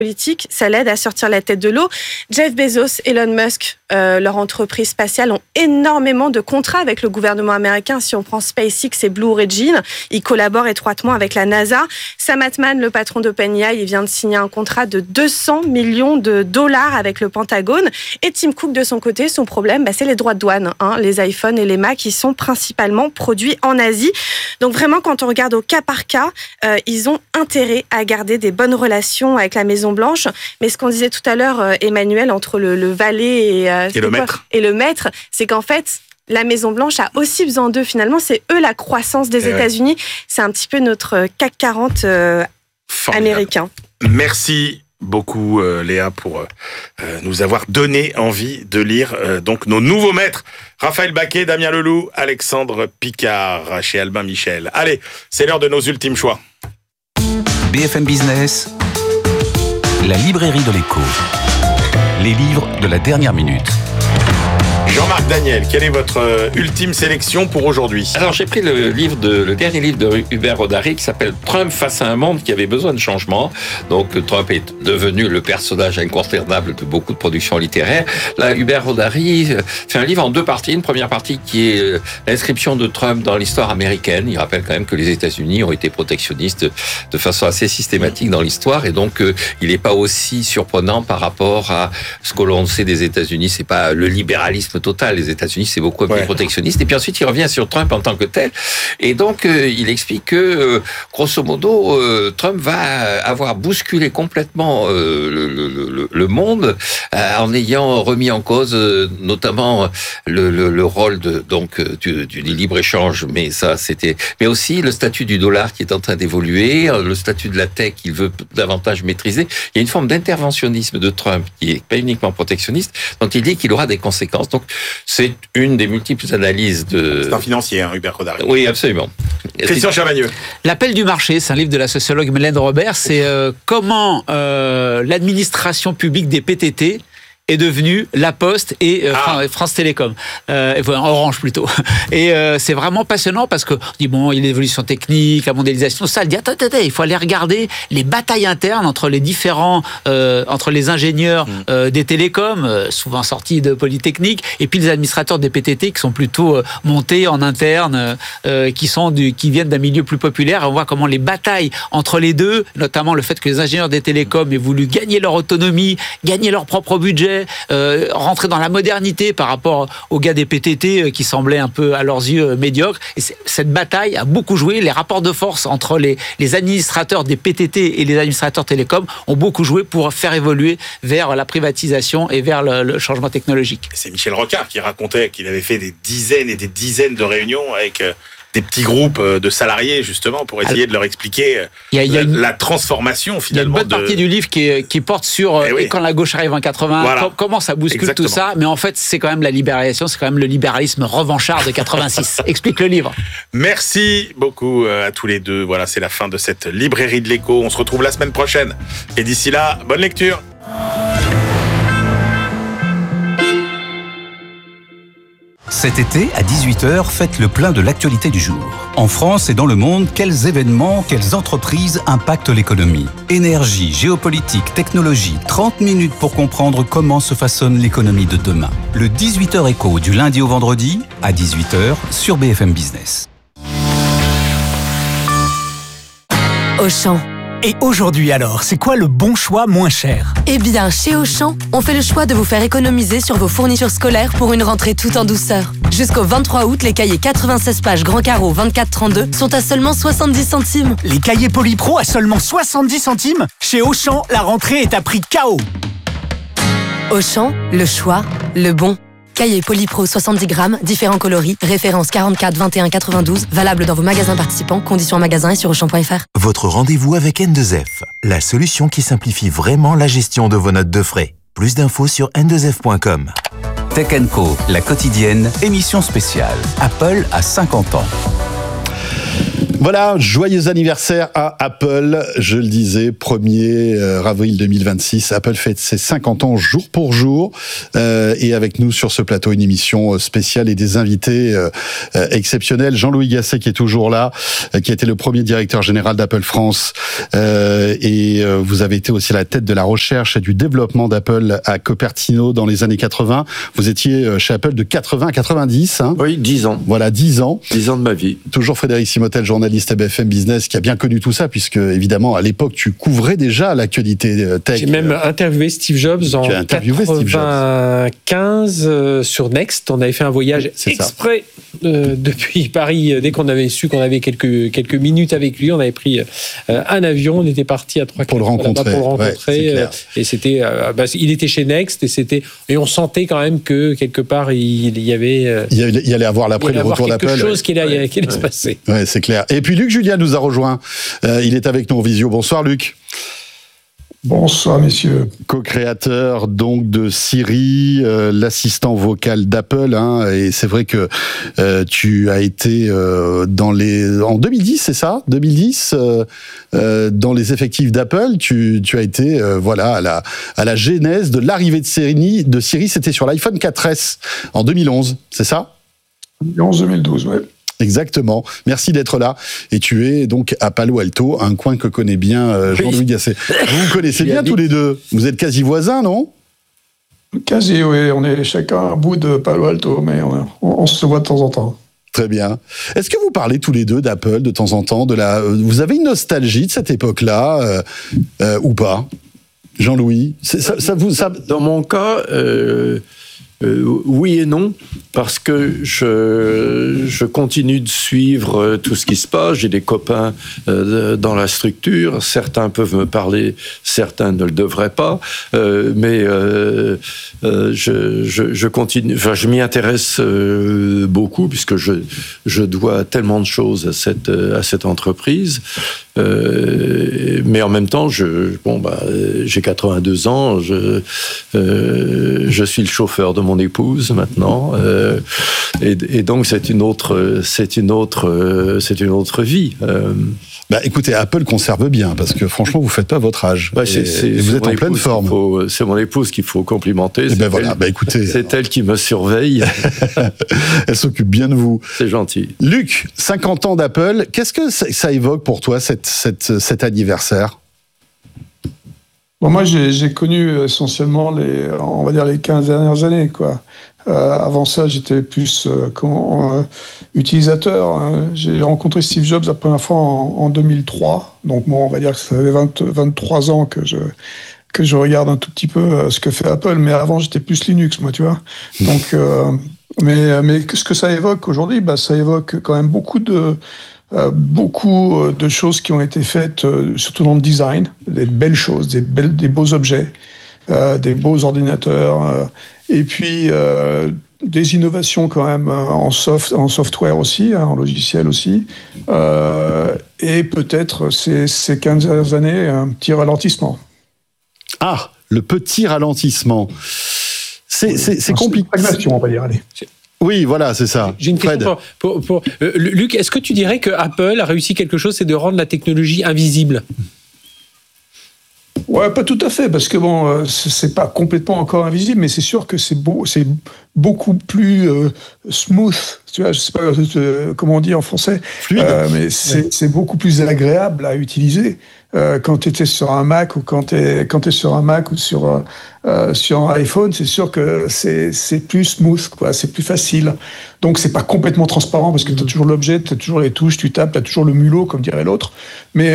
politique, ça l'aide à sortir la tête de l'eau. Jeff Bezos, Elon Musk, leur entreprise spatiale ont énormément de contrats avec le gouvernement américain. Si on prend SpaceX et Blue Origin, ils collaborent étroitement avec la NASA. Sam Altman, le patron d'OpenAI, il vient de signer un contrat de 200 millions de dollars avec le Pentagone. Et Tim Cook, de son côté, son problème, c'est les droits de douane. Les iPhones et les Mac qui sont principalement produits en Asie. Donc vraiment, quand on regarde au cas par cas, ils ont intérêt à garder des bonnes relations avec la Maison-Blanche. Mais ce qu'on disait tout à l'heure, Emmanuel, entre le valet et le maître, c'est qu'en fait, la Maison-Blanche a aussi besoin d'eux. Finalement, c'est eux la croissance des États-Unis. C'est un petit peu notre CAC 40 américain. Merci beaucoup, Léa, pour nous avoir donné envie de lire donc nos nouveaux maîtres. Raphaël Baquet, Damien Leloup, Alexandre Picard, chez Albin Michel. Allez, c'est l'heure de nos ultimes choix. BFM Business, la librairie de l'écho. Les livres de la dernière minute. Jean-Marc Daniel, quelle est votre ultime sélection pour aujourd'hui ? Alors j'ai pris le dernier livre de Hubert Rodari qui s'appelle « Trump face à un monde qui avait besoin de changement ». Donc Trump est devenu le personnage incontournable de beaucoup de productions littéraires. Là, Hubert Rodari fait un livre en deux parties. Une première partie qui est l'inscription de Trump dans l'histoire américaine. Il rappelle quand même que les États-Unis ont été protectionnistes de façon assez systématique dans l'histoire, et donc il n'est pas aussi surprenant par rapport à ce que l'on sait des États-Unis. C'est pas le libéralisme total. Les États-Unis, c'est beaucoup plus protectionniste. Et puis ensuite, il revient sur Trump en tant que tel. Et donc, il explique que, grosso modo, Trump va avoir bousculé complètement le monde en ayant remis en cause notamment le rôle du libre-échange. Mais aussi le statut du dollar qui est en train d'évoluer, le statut de la tech qu'il veut davantage maîtriser. Il y a une forme d'interventionnisme de Trump qui est pas uniquement protectionniste, dont il dit qu'il aura des conséquences. Donc, c'est une des multiples analyses de... C'est un financier, Hubert Rodari. Oui, absolument. Christian Chavagneux. L'appel du marché, c'est un livre de la sociologue Mélène Robert. C'est comment l'administration publique des PTT est devenue La Poste et France Télécom, Orange plutôt. Et c'est vraiment passionnant parce que il y a l'évolution technique, la mondialisation, ça. Il dit attends, il faut aller regarder les batailles internes entre les différents, entre les ingénieurs des télécoms, souvent sortis de Polytechnique, et puis les administrateurs des PTT qui sont plutôt montés en interne, qui viennent d'un milieu plus populaire. Et on voit comment les batailles entre les deux, notamment le fait que les ingénieurs des télécoms aient voulu gagner leur autonomie, gagner leur propre budget, rentrer dans la modernité par rapport aux gars des PTT qui semblaient un peu à leurs yeux médiocres. Et cette bataille a beaucoup joué. Les rapports de force entre les administrateurs des PTT et les administrateurs télécoms ont beaucoup joué pour faire évoluer vers la privatisation et vers le changement technologique. C'est Michel Rocard qui racontait qu'il avait fait des dizaines et des dizaines de réunions avec des petits groupes de salariés, justement, pour essayer de leur expliquer la transformation, finalement. Il y a une bonne partie du livre qui porte sur quand la gauche arrive en 80, comment ça bouscule tout ça. Mais en fait, c'est quand même la libéralisation, c'est quand même le libéralisme revanchard de 86. Explique le livre. Merci beaucoup à tous les deux. Voilà, c'est la fin de cette librairie de l'écho. On se retrouve la semaine prochaine. Et d'ici là, bonne lecture. Cet été, à 18h, faites le plein de l'actualité du jour. En France et dans le monde, quels événements, quelles entreprises impactent l'économie ? Énergie, géopolitique, technologie, 30 minutes pour comprendre comment se façonne l'économie de demain. Le 18h Écho du lundi au vendredi, à 18h, sur BFM Business. Auchan. Et aujourd'hui alors, c'est quoi le bon choix moins cher ? Eh bien, chez Auchan, on fait le choix de vous faire économiser sur vos fournitures scolaires pour une rentrée tout en douceur. Jusqu'au 23 août, les cahiers 96 pages Grand Carreau 24-32 sont à seulement 70 centimes. Les cahiers Polypro à seulement 70 centimes ? Chez Auchan, la rentrée est à prix KO. Auchan, le choix, le bon. Cahier Polypro 70 grammes, différents coloris, référence 44 21 92, valable dans vos magasins participants, conditions en magasin et sur Auchan.fr. Votre rendez-vous avec N2F, la solution qui simplifie vraiment la gestion de vos notes de frais. Plus d'infos sur n2f.com. Tech & Co, la quotidienne, émission spéciale. Apple a 50 ans. Voilà, joyeux anniversaire à Apple. Je le disais, 1er avril 2026. Apple fête ses 50 ans jour pour jour. Et avec nous sur ce plateau, une émission spéciale et des invités exceptionnels. Jean-Louis Gasset qui est toujours là, qui a été le premier directeur général d'Apple France. Et vous avez été aussi à la tête de la recherche et du développement d'Apple à Cupertino dans les années 80. Vous étiez chez Apple de 80 à 90. Hein. Oui, 10 ans. Voilà, 10 ans. 10 ans de ma vie. Toujours Frédéric Simotel, journaliste à BFM Business, qui a bien connu tout ça, puisque évidemment, à l'époque, tu couvrais déjà l'actualité tech. J'ai même interviewé Steve Jobs en 95 sur Next. On avait fait un voyage exprès depuis Paris. Dès qu'on avait su qu'on avait quelques minutes avec lui, on avait pris un avion. On était parti à 3-4 pour le rencontrer. Ouais, et c'était, il était chez Next et on sentait quand même que quelque part il y avait. Il allait avoir l'après le retour d'Apple. Quelque chose qui allait se passer. Ouais, c'est clair. Et puis Luc Julia nous a rejoint. Il est avec nous en visio. Bonsoir Luc. Bonsoir messieurs. Co-créateur donc de Siri, l'assistant vocal d'Apple, hein, et c'est vrai que tu as été en 2010, c'est ça, 2010 dans les effectifs d'Apple, tu as été à la genèse de l'arrivée de Siri, c'était sur l'iPhone 4S en 2011, c'est ça? 2011-2012, ouais. Exactement. Merci d'être là. Et tu es donc à Palo Alto, un coin que connaît bien Jean-Louis Gasset. Vous vous connaissez bien tous les deux. Vous êtes quasi voisins, non? Quasi, oui. On est chacun à bout de Palo Alto, mais on se voit de temps en temps. Très bien. Est-ce que vous parlez tous les deux d'Apple de temps en temps? Vous avez une nostalgie de cette époque-là ou pas? Jean-Louis, Dans mon cas... oui et non, parce que je continue de suivre tout ce qui se passe. J'ai des copains dans la structure. Certains peuvent me parler, certains ne le devraient pas. Mais je continue. Enfin, je m'y intéresse beaucoup puisque je dois tellement de choses à cette entreprise. Mais en même temps, j'ai 82 ans. Je suis le chauffeur de mon épouse maintenant, et donc c'est une autre vie. Écoutez, Apple conserve bien parce que franchement, vous faites pas votre âge. Et vous êtes en pleine forme. C'est mon épouse qu'il faut complimenter. Écoutez, c'est elle qui me surveille. Elle s'occupe bien de vous. C'est gentil. Luc, 50 ans d'Apple. Qu'est-ce que ça évoque pour toi cet anniversaire? Bon, moi, j'ai connu essentiellement les 15 dernières années, quoi. Avant ça, j'étais plus utilisateur. Hein. J'ai rencontré Steve Jobs la première fois en 2003. Donc, on va dire que ça fait 23 ans que je regarde un tout petit peu ce que fait Apple. Mais avant, j'étais plus Linux, moi, tu vois. Donc, mais ce que ça évoque aujourd'hui, ça évoque quand même beaucoup de choses qui ont été faites, surtout dans le design, des belles choses, des beaux objets, des beaux ordinateurs, et puis des innovations quand même en software aussi, en logiciel aussi, et peut-être ces 15 dernières années, un petit ralentissement. Ah, le petit ralentissement. C'est compliqué. Stagnation, on va dire, allez. Oui, voilà, c'est ça. J'ai une question pour Luc. Est-ce que tu dirais que Apple a réussi quelque chose, c'est de rendre la technologie invisible? Ouais, pas tout à fait, parce que bon, c'est pas complètement encore invisible, mais c'est sûr que c'est beaucoup plus smooth. Tu vois, je sais pas comment on dit en français, mais c'est beaucoup plus agréable à utiliser. Quand tu étais sur un Mac ou quand t'es sur un Mac ou sur un iPhone, c'est sûr que c'est plus smooth, quoi, c'est plus facile. Donc c'est pas complètement transparent parce que t'as toujours l'objet, t'as toujours les touches, tu tapes, t'as toujours le mulot, comme dirait l'autre. Mais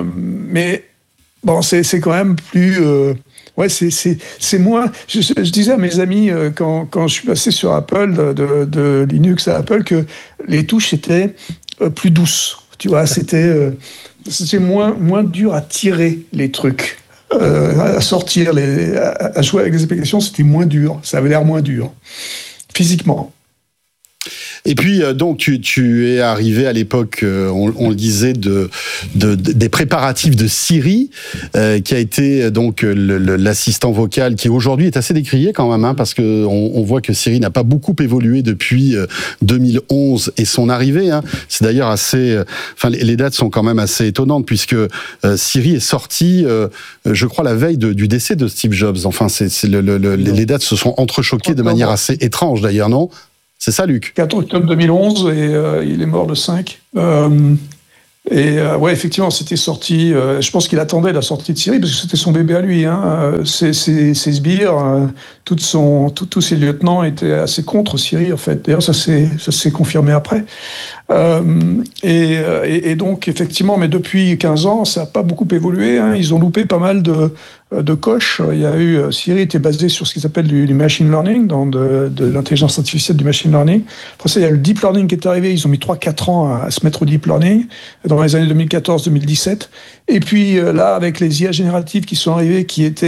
bon, c'est quand même plus. C'est moins. Je disais à mes amis quand je suis passé sur Apple, de Linux à Apple, que les touches étaient plus douces. Tu vois, c'était moins dur à tirer les trucs, à sortir, à jouer avec les applications, c'était moins dur. Ça avait l'air moins dur, physiquement. Et puis donc tu es arrivé à l'époque, on le disait, des préparatifs de Siri, qui a été donc l'assistant vocal qui aujourd'hui est assez décrié quand même, parce que on voit que Siri n'a pas beaucoup évolué depuis 2011 et son arrivée. C'est d'ailleurs assez, les dates sont quand même assez étonnantes puisque Siri est sorti, je crois, la veille du décès de Steve Jobs. Enfin, les dates se sont entrechoquées de manière assez étrange d'ailleurs, non ? C'est ça, Luc ? 4 octobre 2011 et il est mort le 5. Ouais, effectivement, c'était sorti. Je pense qu'il attendait la sortie de Siri parce que c'était son bébé à lui. Ses sbires, tous ses lieutenants étaient assez contre Siri en fait. D'ailleurs, ça s'est confirmé après. Et donc, effectivement, mais depuis 15 ans, ça n'a pas beaucoup évolué. Ils ont loupé pas mal de coches. Il y a eu Siri était basé sur ce qu'ils appellent du machine learning, de l'intelligence artificielle du machine learning. Après ça, il y a le deep learning qui est arrivé. Ils ont mis 3-4 ans à se mettre au deep learning dans les années 2014-2017. Et puis là, avec les IA génératives qui sont arrivées,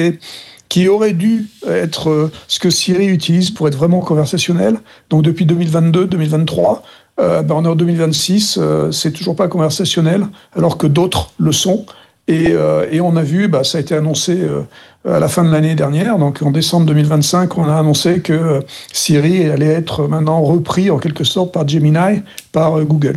qui auraient dû être ce que Siri utilise pour être vraiment conversationnel. Donc depuis 2022-2023, on est en 2026, c'est toujours pas conversationnel, alors que d'autres le sont. Et on a vu, ça a été annoncé à la fin de l'année dernière, donc en décembre 2025, on a annoncé que Siri allait être maintenant repris en quelque sorte par Gemini, par Google.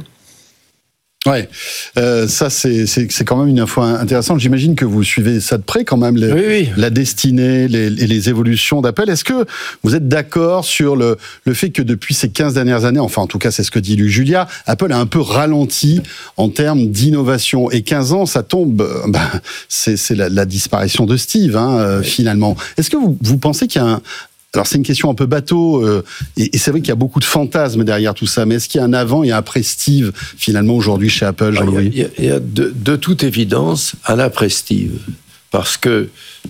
Ouais, ça c'est quand même une info intéressante. J'imagine que vous suivez ça de près quand même, la destinée, les évolutions d'Apple. Est-ce que vous êtes d'accord sur le fait que depuis ces 15 dernières années, enfin en tout cas c'est ce que dit Luc Julia, Apple a un peu ralenti en termes d'innovation. Et 15 ans, ça tombe, c'est la disparition de Steve, finalement. Est-ce que vous pensez qu'il y a alors c'est une question un peu bateau, et c'est vrai qu'il y a beaucoup de fantasmes derrière tout ça, mais est-ce qu'il y a un avant et un après Steve, finalement, aujourd'hui chez Apple, Jean-Louis ? Il y a de toute évidence un après Steve, parce que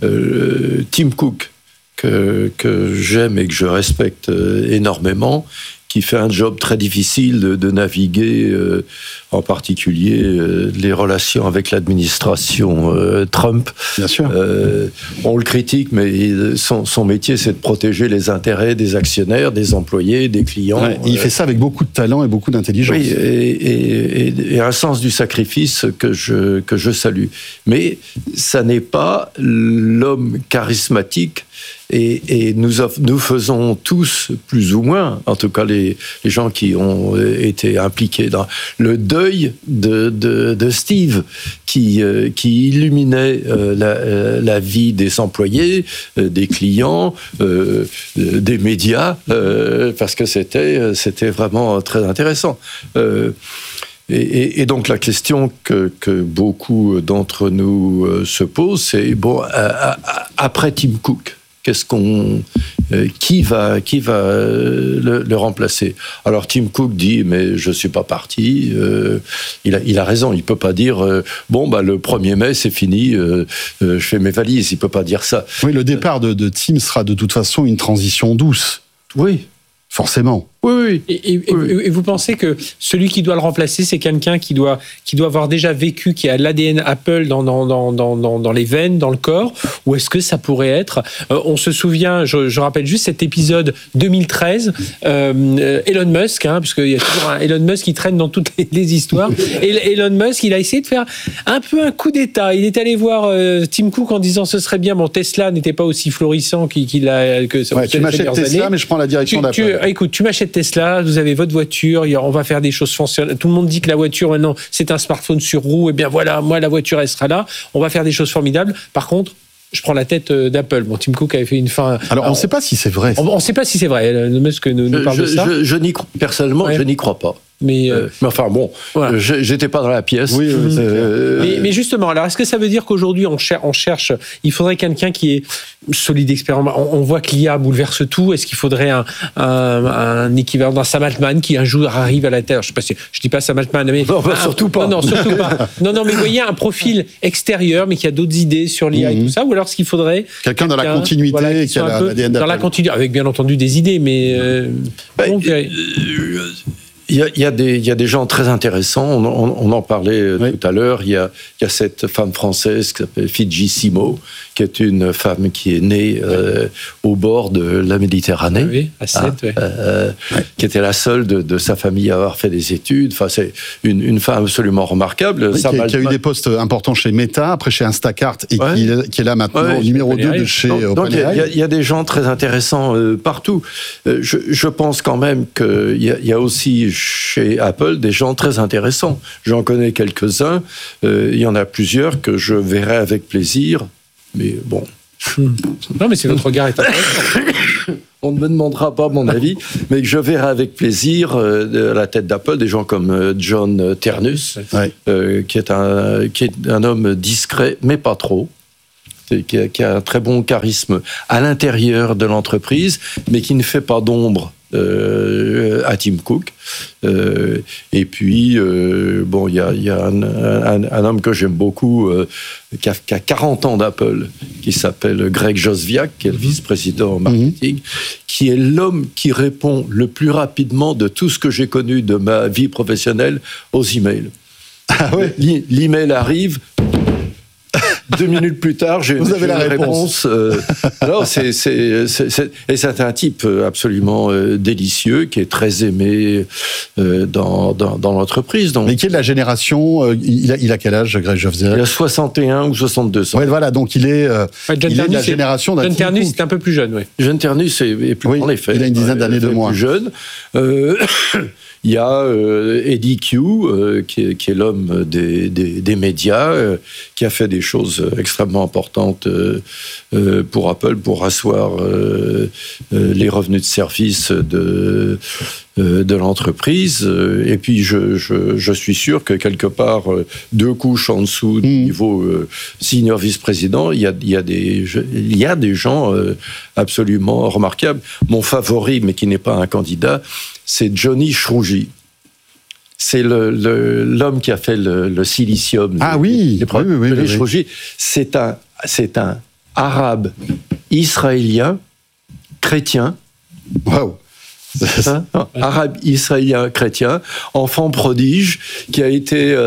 Tim Cook, que j'aime et que je respecte énormément, qui fait un job très difficile de naviguer, en particulier les relations avec l'administration Trump. Bien sûr. On le critique, mais son métier, c'est de protéger les intérêts des actionnaires, des employés, des clients. Ouais, il fait ça avec beaucoup de talent et beaucoup d'intelligence. Oui, et un sens du sacrifice que je salue. Mais ça n'est pas l'homme charismatique. Et nous faisons tous, plus ou moins, en tout cas les gens qui ont été impliqués dans le deuil de Steve, qui illuminait la vie des employés, des clients, des médias, parce que c'était vraiment très intéressant. Et donc la question que beaucoup d'entre nous se posent, c'est après Tim Cook, qui va le remplacer? Alors Tim Cook dit, mais je suis pas parti. Il a raison. Il peut pas dire le 1er mai c'est fini. Je fais mes valises. Il peut pas dire ça. Oui, le départ de Tim sera de toute façon une transition douce. Oui, forcément. Oui. Et vous pensez que celui qui doit le remplacer, c'est quelqu'un qui doit avoir déjà vécu, qui a l'ADN Apple dans les veines, dans le corps, ou est-ce que ça pourrait être, on se souvient, je rappelle juste cet épisode 2013, Elon Musk, puisqu'il y a toujours un Elon Musk qui traîne dans toutes les histoires, et Elon Musk, il a essayé de faire un peu un coup d'État. Il est allé voir Tim Cook en disant ce serait bien, Tesla n'était pas aussi florissant qu'il a que ça. Ouais, tu m'achètes Tesla, mais je prends la direction d'Apple. Écoute, tu m'achètes Tesla, vous avez votre voiture, on va faire des choses fonctionnelles. Tout le monde dit que la voiture, maintenant, c'est un smartphone sur roue. Eh bien voilà, moi, la voiture, elle sera là. On va faire des choses formidables. Par contre, je prends la tête d'Apple. Bon, Tim Cook avait fait une fin. Alors on ne sait pas si c'est vrai. On ne sait pas si c'est vrai. Elon Musk nous parle de ça. Personnellement, je n'y crois pas. Mais enfin bon, voilà. J'étais pas dans la pièce. Oui. Mais justement, alors est-ce que ça veut dire qu'aujourd'hui on cherche, il faudrait quelqu'un qui est solide, expérimenté. On voit que l'IA bouleverse tout. Est-ce qu'il faudrait un équivalent d'un Sam Altman qui un jour arrive à la Terre? Je sais pas si je dis pas Sam Altman, mais non, surtout pas. Non, surtout pas. Non, mais vous voyez un profil extérieur, mais qui a d'autres idées sur l'IA et tout ça, ou alors ce qu'il faudrait quelqu'un dans la continuité, qui a l'ADN d'Apple. Dans la continuité, avec bien entendu des idées, mais Il y a des gens très intéressants. On en parlait tout à l'heure. Il y a cette femme française qui s'appelle Fidji Simo, qui est une femme qui est née au bord de la Méditerranée. Oui, à Sète, qui était la seule de sa famille à avoir fait des études. Enfin, c'est une femme absolument remarquable. Oui, qui a eu des postes importants chez Meta, après chez Instacart, et qui est là maintenant au numéro 2 de chez OpenAI. Donc il y a des gens très intéressants partout. Je pense quand même qu'il y a aussi chez Apple des gens très intéressants. J'en connais quelques-uns. Il y en a plusieurs que je verrai avec plaisir. Mais bon. Non, mais c'est votre regard est intéressant. On ne me demandera pas mon avis, mais que je verrai avec plaisir à la tête d'Apple des gens comme John Ternus, qui est un homme discret, mais pas trop. Qui a un très bon charisme à l'intérieur de l'entreprise, mais qui ne fait pas d'ombre à Tim Cook. Et puis, il y a un homme que j'aime beaucoup, qui a 40 ans d'Apple, qui s'appelle Greg Joswiak, qui est le vice-président marketing, qui est l'homme qui répond le plus rapidement de tout ce que j'ai connu de ma vie professionnelle aux emails. Ah ouais. L'email arrive. 2 minutes plus tard, j'ai la réponse. Alors, c'est un type absolument délicieux, qui est très aimé dans l'entreprise. Donc. Mais qui est de la génération, il a quel âge, Greg Joswiak ? Il a 61 ou 62 ans. Oui, voilà, donc il est de la génération d'un John Ternus est un peu plus jeune, oui. John Ternus est plus en effet. Il a une dizaine d'années de moins. Plus jeune. Il y a Eddie Q, qui est l'homme des médias, qui a fait des choses extrêmement importantes pour Apple, pour asseoir les revenus de service de l'entreprise. Et puis, je suis sûr que quelque part, 2 couches en dessous du niveau senior vice-président, il y a des gens absolument remarquables. Mon favori, mais qui n'est pas un candidat, c'est Johnny Shrouji. C'est l'homme qui a fait le silicium. Ah oui, Johnny Shrouji, c'est un arabe israélien chrétien. Waouh. Arabe israélien chrétien, enfant prodige, qui a été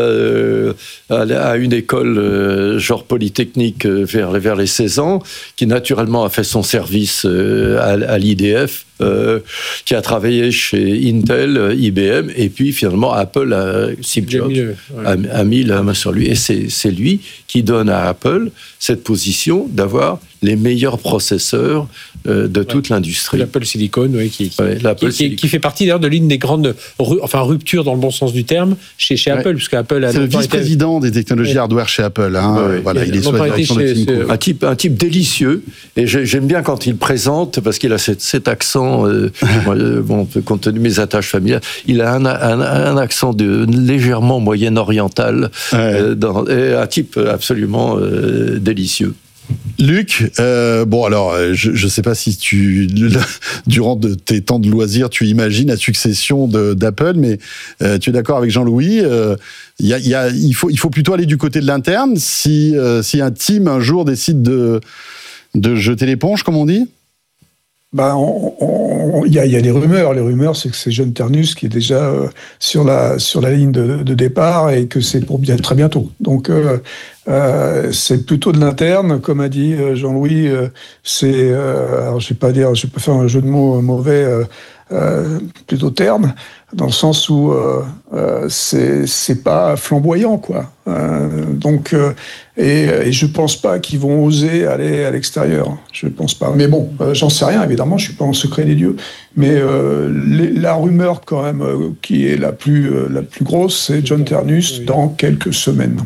à une école genre polytechnique vers les 16 ans, qui naturellement a fait son service à l'IDF, qui a travaillé chez Intel, IBM, et puis finalement Apple, Steve Jobs, a mis la main sur lui. Et c'est lui qui donne à Apple cette position d'avoir les meilleurs processeurs de toute l'industrie. L'Apple Silicon, qui fait partie d'ailleurs de l'une des grandes ruptures dans le bon sens du terme chez Apple, puisque Apple a c'est le vice-président des technologies hardware chez Apple. Voilà, il est sous la direction de Tim Cook. Un type délicieux, et j'aime bien quand il présente, parce qu'il a cet accent, compte tenu de mes attaches familiales, il a un accent légèrement moyen-oriental, un type absolument délicieux. Luc, je ne sais pas si durant tes temps de loisirs, tu imagines la succession d'Apple, mais tu es d'accord avec Jean-Louis, il faut plutôt aller du côté de l'interne si un team un jour décide de jeter l'éponge, comme on dit. Il y a des rumeurs. Les rumeurs, c'est que c'est John Ternus qui est déjà sur la ligne de départ et que c'est pour très bientôt. Donc, c'est plutôt de l'interne, comme a dit Jean-Louis. Alors, je vais pas faire un jeu de mots mauvais, plutôt terne, dans le sens où c'est pas flamboyant, quoi. Et je pense pas qu'ils vont oser aller à l'extérieur. Je pense pas. Mais bon, j'en sais rien, évidemment, je suis pas en secret des dieux. Mais la rumeur, quand même, qui est la plus grosse, c'est John Ternus dans quelques semaines.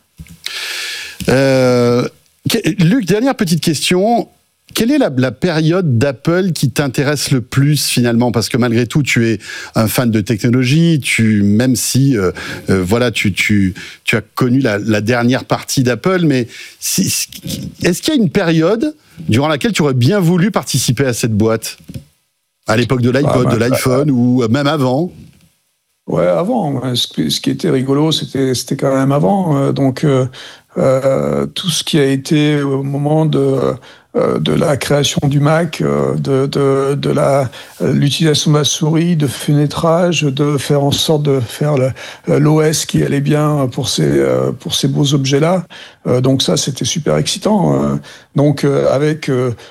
Luc, dernière petite question. Quelle est la période d'Apple qui t'intéresse le plus finalement ? Parce que malgré tout, tu es un fan de technologie, même si tu as connu la dernière partie d'Apple, mais est-ce qu'il y a une période durant laquelle tu aurais bien voulu participer à cette boîte ? À l'époque de l'iPod, de l'iPhone ou même avant ? Ouais, avant. Ce qui était rigolo, c'était quand même avant. tout ce qui a été au moment de la création du Mac, de l'utilisation de la souris, de fenêtrage, de faire en sorte de faire l'OS qui allait bien pour ces beaux objets-là. Donc ça, c'était super excitant. Donc avec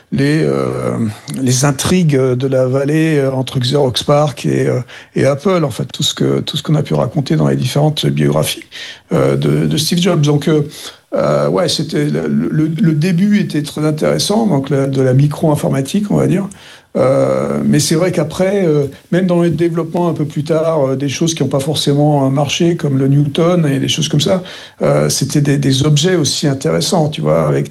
les intrigues de la vallée entre Xerox PARC et Apple, en fait, tout ce qu'on a pu raconter dans les différentes biographies de Steve Jobs. Donc ouais, c'était le début était très intéressant, donc de la micro-informatique, on va dire. Mais c'est vrai qu'après, même dans le développement un peu plus tard, des choses qui n'ont pas forcément marché, comme le Newton et des choses comme ça, c'était des objets aussi intéressants, tu vois, avec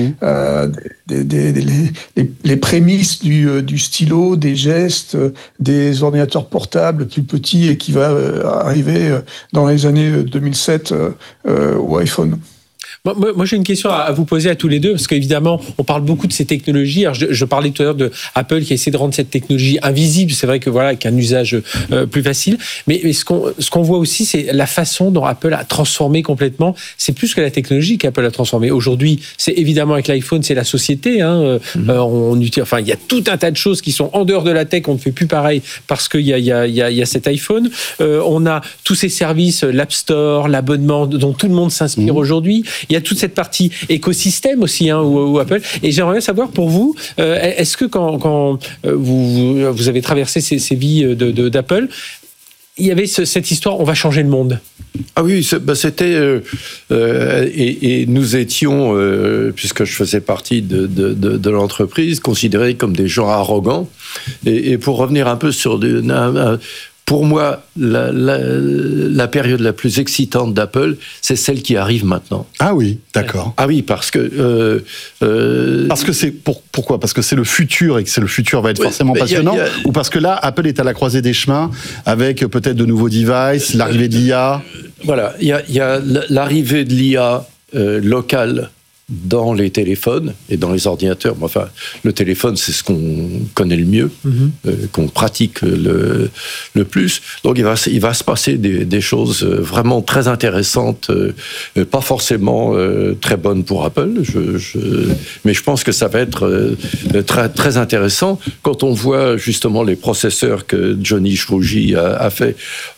les prémices du stylo, des gestes, des ordinateurs portables plus petits et qui va arriver dans les années 2007 au iPhone. Moi, j'ai une question à vous poser à tous les deux, parce qu'évidemment, on parle beaucoup de ces technologies. Alors, je parlais tout à l'heure de Apple qui a essayé de rendre cette technologie invisible. C'est vrai que voilà, avec un usage plus facile. Mais ce qu'on voit aussi, c'est la façon dont Apple a transformé complètement. C'est plus que la technologie qu'Apple a transformé. Aujourd'hui, c'est évidemment avec l'iPhone, c'est la société. Hein. Enfin, il y a tout un tas de choses qui sont en dehors de la tech. On ne fait plus pareil parce qu'il y a cet iPhone. On a tous ces services, l'App Store, l'abonnement dont tout le monde s'inspire aujourd'hui. Il y a toute cette partie écosystème aussi, où Apple. Et j'aimerais bien savoir pour vous, est-ce que quand vous avez traversé ces vies d'Apple, il y avait cette histoire, on va changer le monde? Ah oui, c'était et nous étions, puisque je faisais partie de l'entreprise, considérés comme des gens arrogants. Et pour revenir un peu sur pour moi, la période la plus excitante d'Apple, c'est celle qui arrive maintenant. Ah oui, d'accord. Ah oui, parce que... Parce que pourquoi ? Parce que c'est le futur et que le futur va être forcément passionnant, ou parce que là, Apple est à la croisée des chemins avec peut-être de nouveaux devices, l'arrivée de l'IA. Voilà, il y a l'arrivée de l'IA locale dans les téléphones et dans les ordinateurs. Enfin, le téléphone, c'est ce qu'on connaît le mieux, qu'on pratique le plus. Donc, il va se passer des choses vraiment très intéressantes, pas forcément très bonnes pour Apple, mais je pense que ça va être très, très intéressant quand on voit justement les processeurs que Johnny Chouji a fait.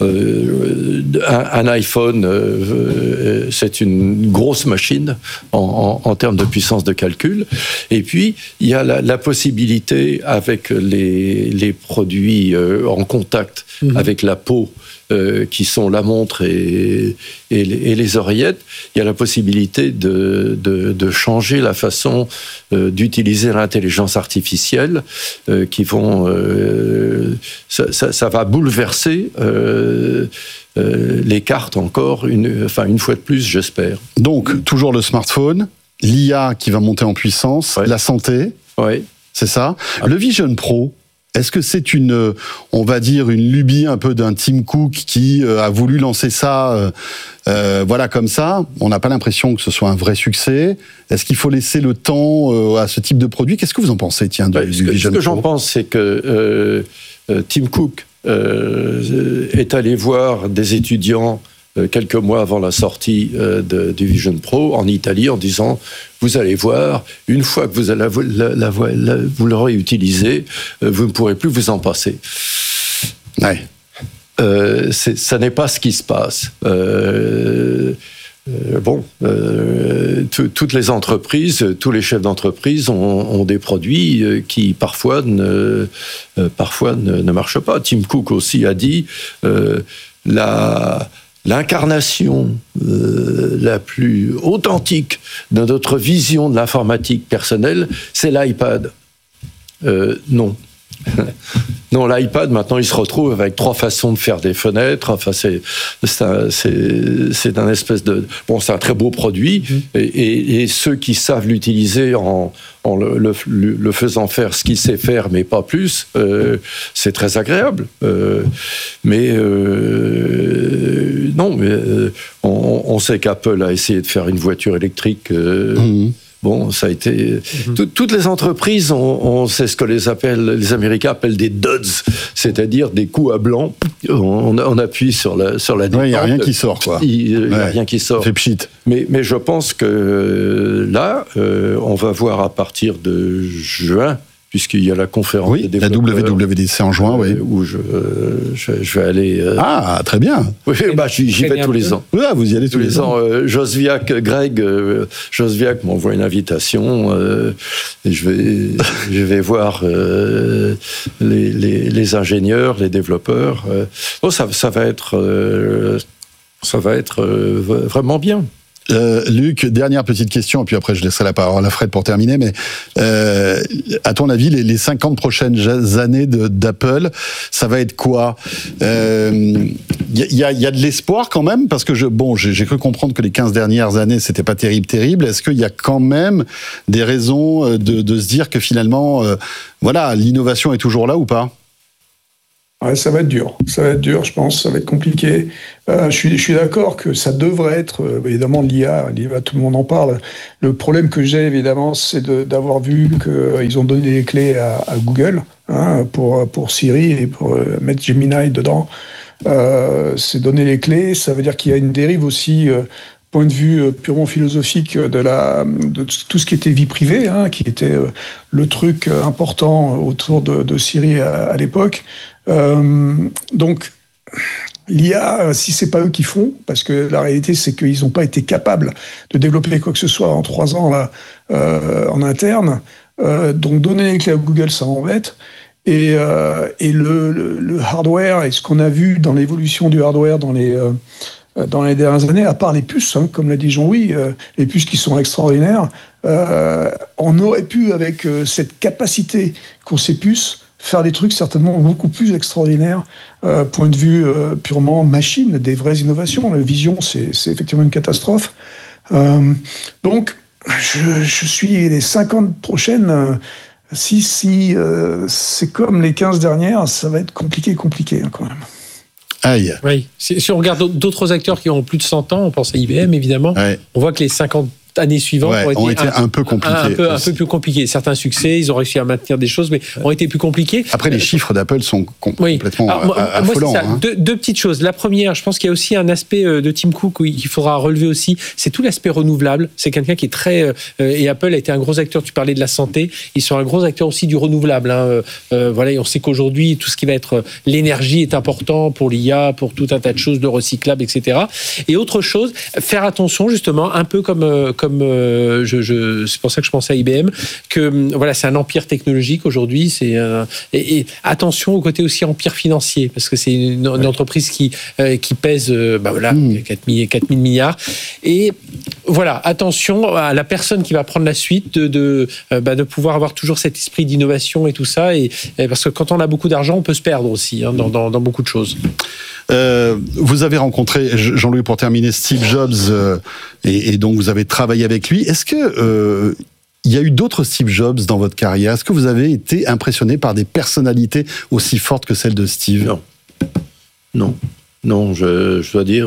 Un iPhone, c'est une grosse machine en termes de puissance de calcul. Et puis, il y a la possibilité, avec les produits en contact avec la peau, qui sont la montre et les oreillettes, il y a la possibilité de changer la façon d'utiliser l'intelligence artificielle qui vont... ça va bouleverser les cartes encore, une fois de plus, j'espère. Donc, toujours le smartphone, l'IA qui va monter en puissance, la santé, c'est ça. Le Vision Pro, est-ce que c'est on va dire, une lubie un peu d'un Tim Cook qui a voulu lancer ça, voilà, comme ça? On n'a pas l'impression que ce soit un vrai succès. Est-ce qu'il faut laisser le temps à ce type de produit? Qu'est-ce que vous en pensez, du Vision Pro? Ce que j'en pense, c'est que Tim Cook est allé voir des étudiants quelques mois avant la sortie du Vision Pro en Italie en disant: vous allez voir, une fois que vous l'aurez utilisé, vous ne pourrez plus vous en passer. Ouais. Ça n'est pas ce qui se passe. Toutes les entreprises, tous les chefs d'entreprise ont des produits qui parfois ne marchent pas. Tim Cook aussi a dit l'incarnation la plus authentique de notre vision de l'informatique personnelle, c'est l'iPad. Non. Non, l'iPad, maintenant, il se retrouve avec 3 façons de faire des fenêtres. Enfin, c'est un espèce de... Bon, c'est un très beau produit. Et ceux qui savent l'utiliser en le faisant faire ce qu'il sait faire, mais pas plus, c'est très agréable. On sait qu'Apple a essayé de faire une voiture électrique Bon, ça a été toutes les entreprises c'est ce que les Américains appellent des duds, c'est-à-dire des coups à blanc. On appuie sur la détente. Il n'y a rien qui sort, quoi. Il n'y a rien qui sort. C'est pchit. Mais je pense que là, on va voir à partir de juin, puisqu'il y a la conférence des développeurs. La WWDC en juin, oui. Où je vais aller... Ah, très bien. Oui, j'y vais tous les ans. Ouais, vous y allez tous les ans. Greg Josviak m'envoie une invitation. Et je vais voir les ingénieurs, les développeurs. Ça va être vraiment bien. Luc, dernière petite question, et puis après je laisserai la parole à Fred pour terminer, mais à ton avis, les 50 prochaines années d'Apple, ça va être quoi ? Il y a de l'espoir quand même, parce que j'ai cru comprendre que les 15 dernières années, c'était pas terrible. Est-ce qu'il y a quand même des raisons de se dire que finalement, l'innovation est toujours là ou pas ? Ouais, ça va être dur, je pense, ça va être compliqué. Je suis d'accord que ça devrait être, évidemment, l'IA, tout le monde en parle. Le problème que j'ai, évidemment, c'est d'avoir vu qu'ils ont donné les clés à Google pour Siri et pour mettre Gemini dedans. C'est donner les clés, ça veut dire qu'il y a une dérive aussi... point de vue purement philosophique de tout ce qui était vie privée, qui était le truc important autour de Siri à l'époque. Donc, l'IA, si c'est pas eux qui font, parce que la réalité c'est qu'ils n'ont pas été capables de développer quoi que ce soit en 3 ans là, en interne, donc donner les clés à Google, ça m'embête. Et le hardware, et ce qu'on a vu dans l'évolution du hardware dans les dernières années, à part les puces, comme l'a dit Jean-Louis, les puces qui sont extraordinaires, on aurait pu, avec cette capacité qu'ont ces puces, faire des trucs certainement beaucoup plus extraordinaires, point de vue purement machine, des vraies innovations. La vision, c'est effectivement une catastrophe. Donc, je suis les 50 prochaines... Si c'est comme les 15 dernières, ça va être compliqué quand même. Aïe. Oui. Si on regarde d'autres acteurs qui ont plus de 100 ans, on pense à IBM évidemment, on voit que les 50 années suivantes ont été un peu compliquées. Un peu plus compliquées. Certains succès, ils ont réussi à maintenir des choses, mais ont été plus compliqués. Après, les chiffres d'Apple sont complètement affolants. Moi, c'est ça. Deux petites choses. La première, je pense qu'il y a aussi un aspect de Tim Cook qu'il faudra relever aussi, c'est tout l'aspect renouvelable. C'est quelqu'un qui est très... et Apple a été un gros acteur, tu parlais de la santé, ils sont un gros acteur aussi du renouvelable. Voilà, et on sait qu'aujourd'hui, tout ce qui va être l'énergie est important pour l'IA, pour tout un tas de choses, de recyclable, etc. Et autre chose, faire attention justement, un peu comme c'est pour ça que je pensais à IBM, que voilà, c'est un empire technologique aujourd'hui, et attention au côté aussi empire financier, parce que c'est une entreprise qui pèse 4 000 milliards, et voilà, attention à la personne qui va prendre la suite de pouvoir avoir toujours cet esprit d'innovation et tout ça, et parce que quand on a beaucoup d'argent, on peut se perdre aussi dans beaucoup de choses. Vous avez rencontré, Jean-Louis, pour terminer, Steve Jobs, et donc vous avez travaillé avec lui. Est-ce que il y a eu d'autres Steve Jobs dans votre carrière ? Est-ce que vous avez été impressionné par des personnalités aussi fortes que celle de Steve ? Non, je dois dire,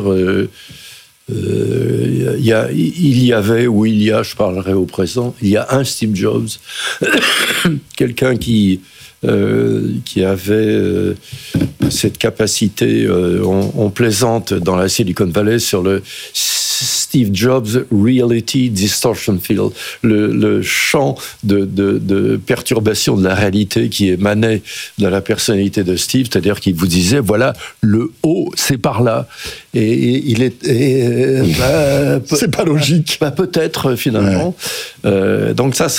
il y a, je parlerai au présent, il y a un Steve Jobs, quelqu'un qui avait cette capacité, on plaisante dans la Silicon Valley sur le Steve Jobs Reality Distortion Field, le champ de perturbation de la réalité qui émanait de la personnalité de Steve, c'est-à-dire qu'il vous disait, voilà, le haut, c'est par là. Et il est... c'est pas logique. Peut-être, finalement. Ouais. Donc ça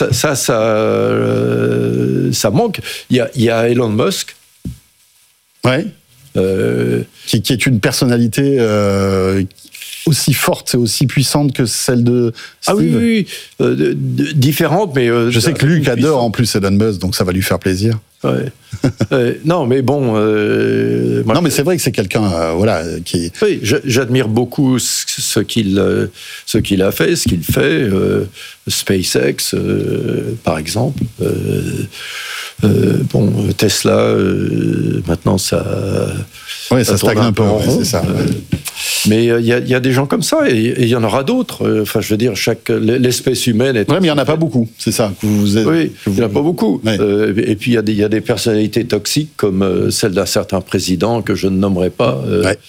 manque. Il y a Elon Musk. Ouais. Qui est une personnalité... aussi forte et aussi puissante que celle de Steve. Oui. Différente, mais... je sais que Luc adore en plus Elon Musk, donc ça va lui faire plaisir. Ouais. Non, mais bon... non, mais c'est vrai que c'est quelqu'un qui... Oui, j'admire beaucoup ce qu'il a fait, ce qu'il fait. SpaceX, par exemple. Tesla, maintenant ça stagne un peu, c'est ça. Mais il y a des gens comme ça, et il y en aura d'autres. Enfin, je veux dire, l'espèce humaine est... Oui, mais il n'y en a pas beaucoup, c'est ça. Oui, il n'y en a pas beaucoup. Ouais. Et puis, il y a des personnalités toxiques, comme celle d'un certain président, que je ne nommerai pas,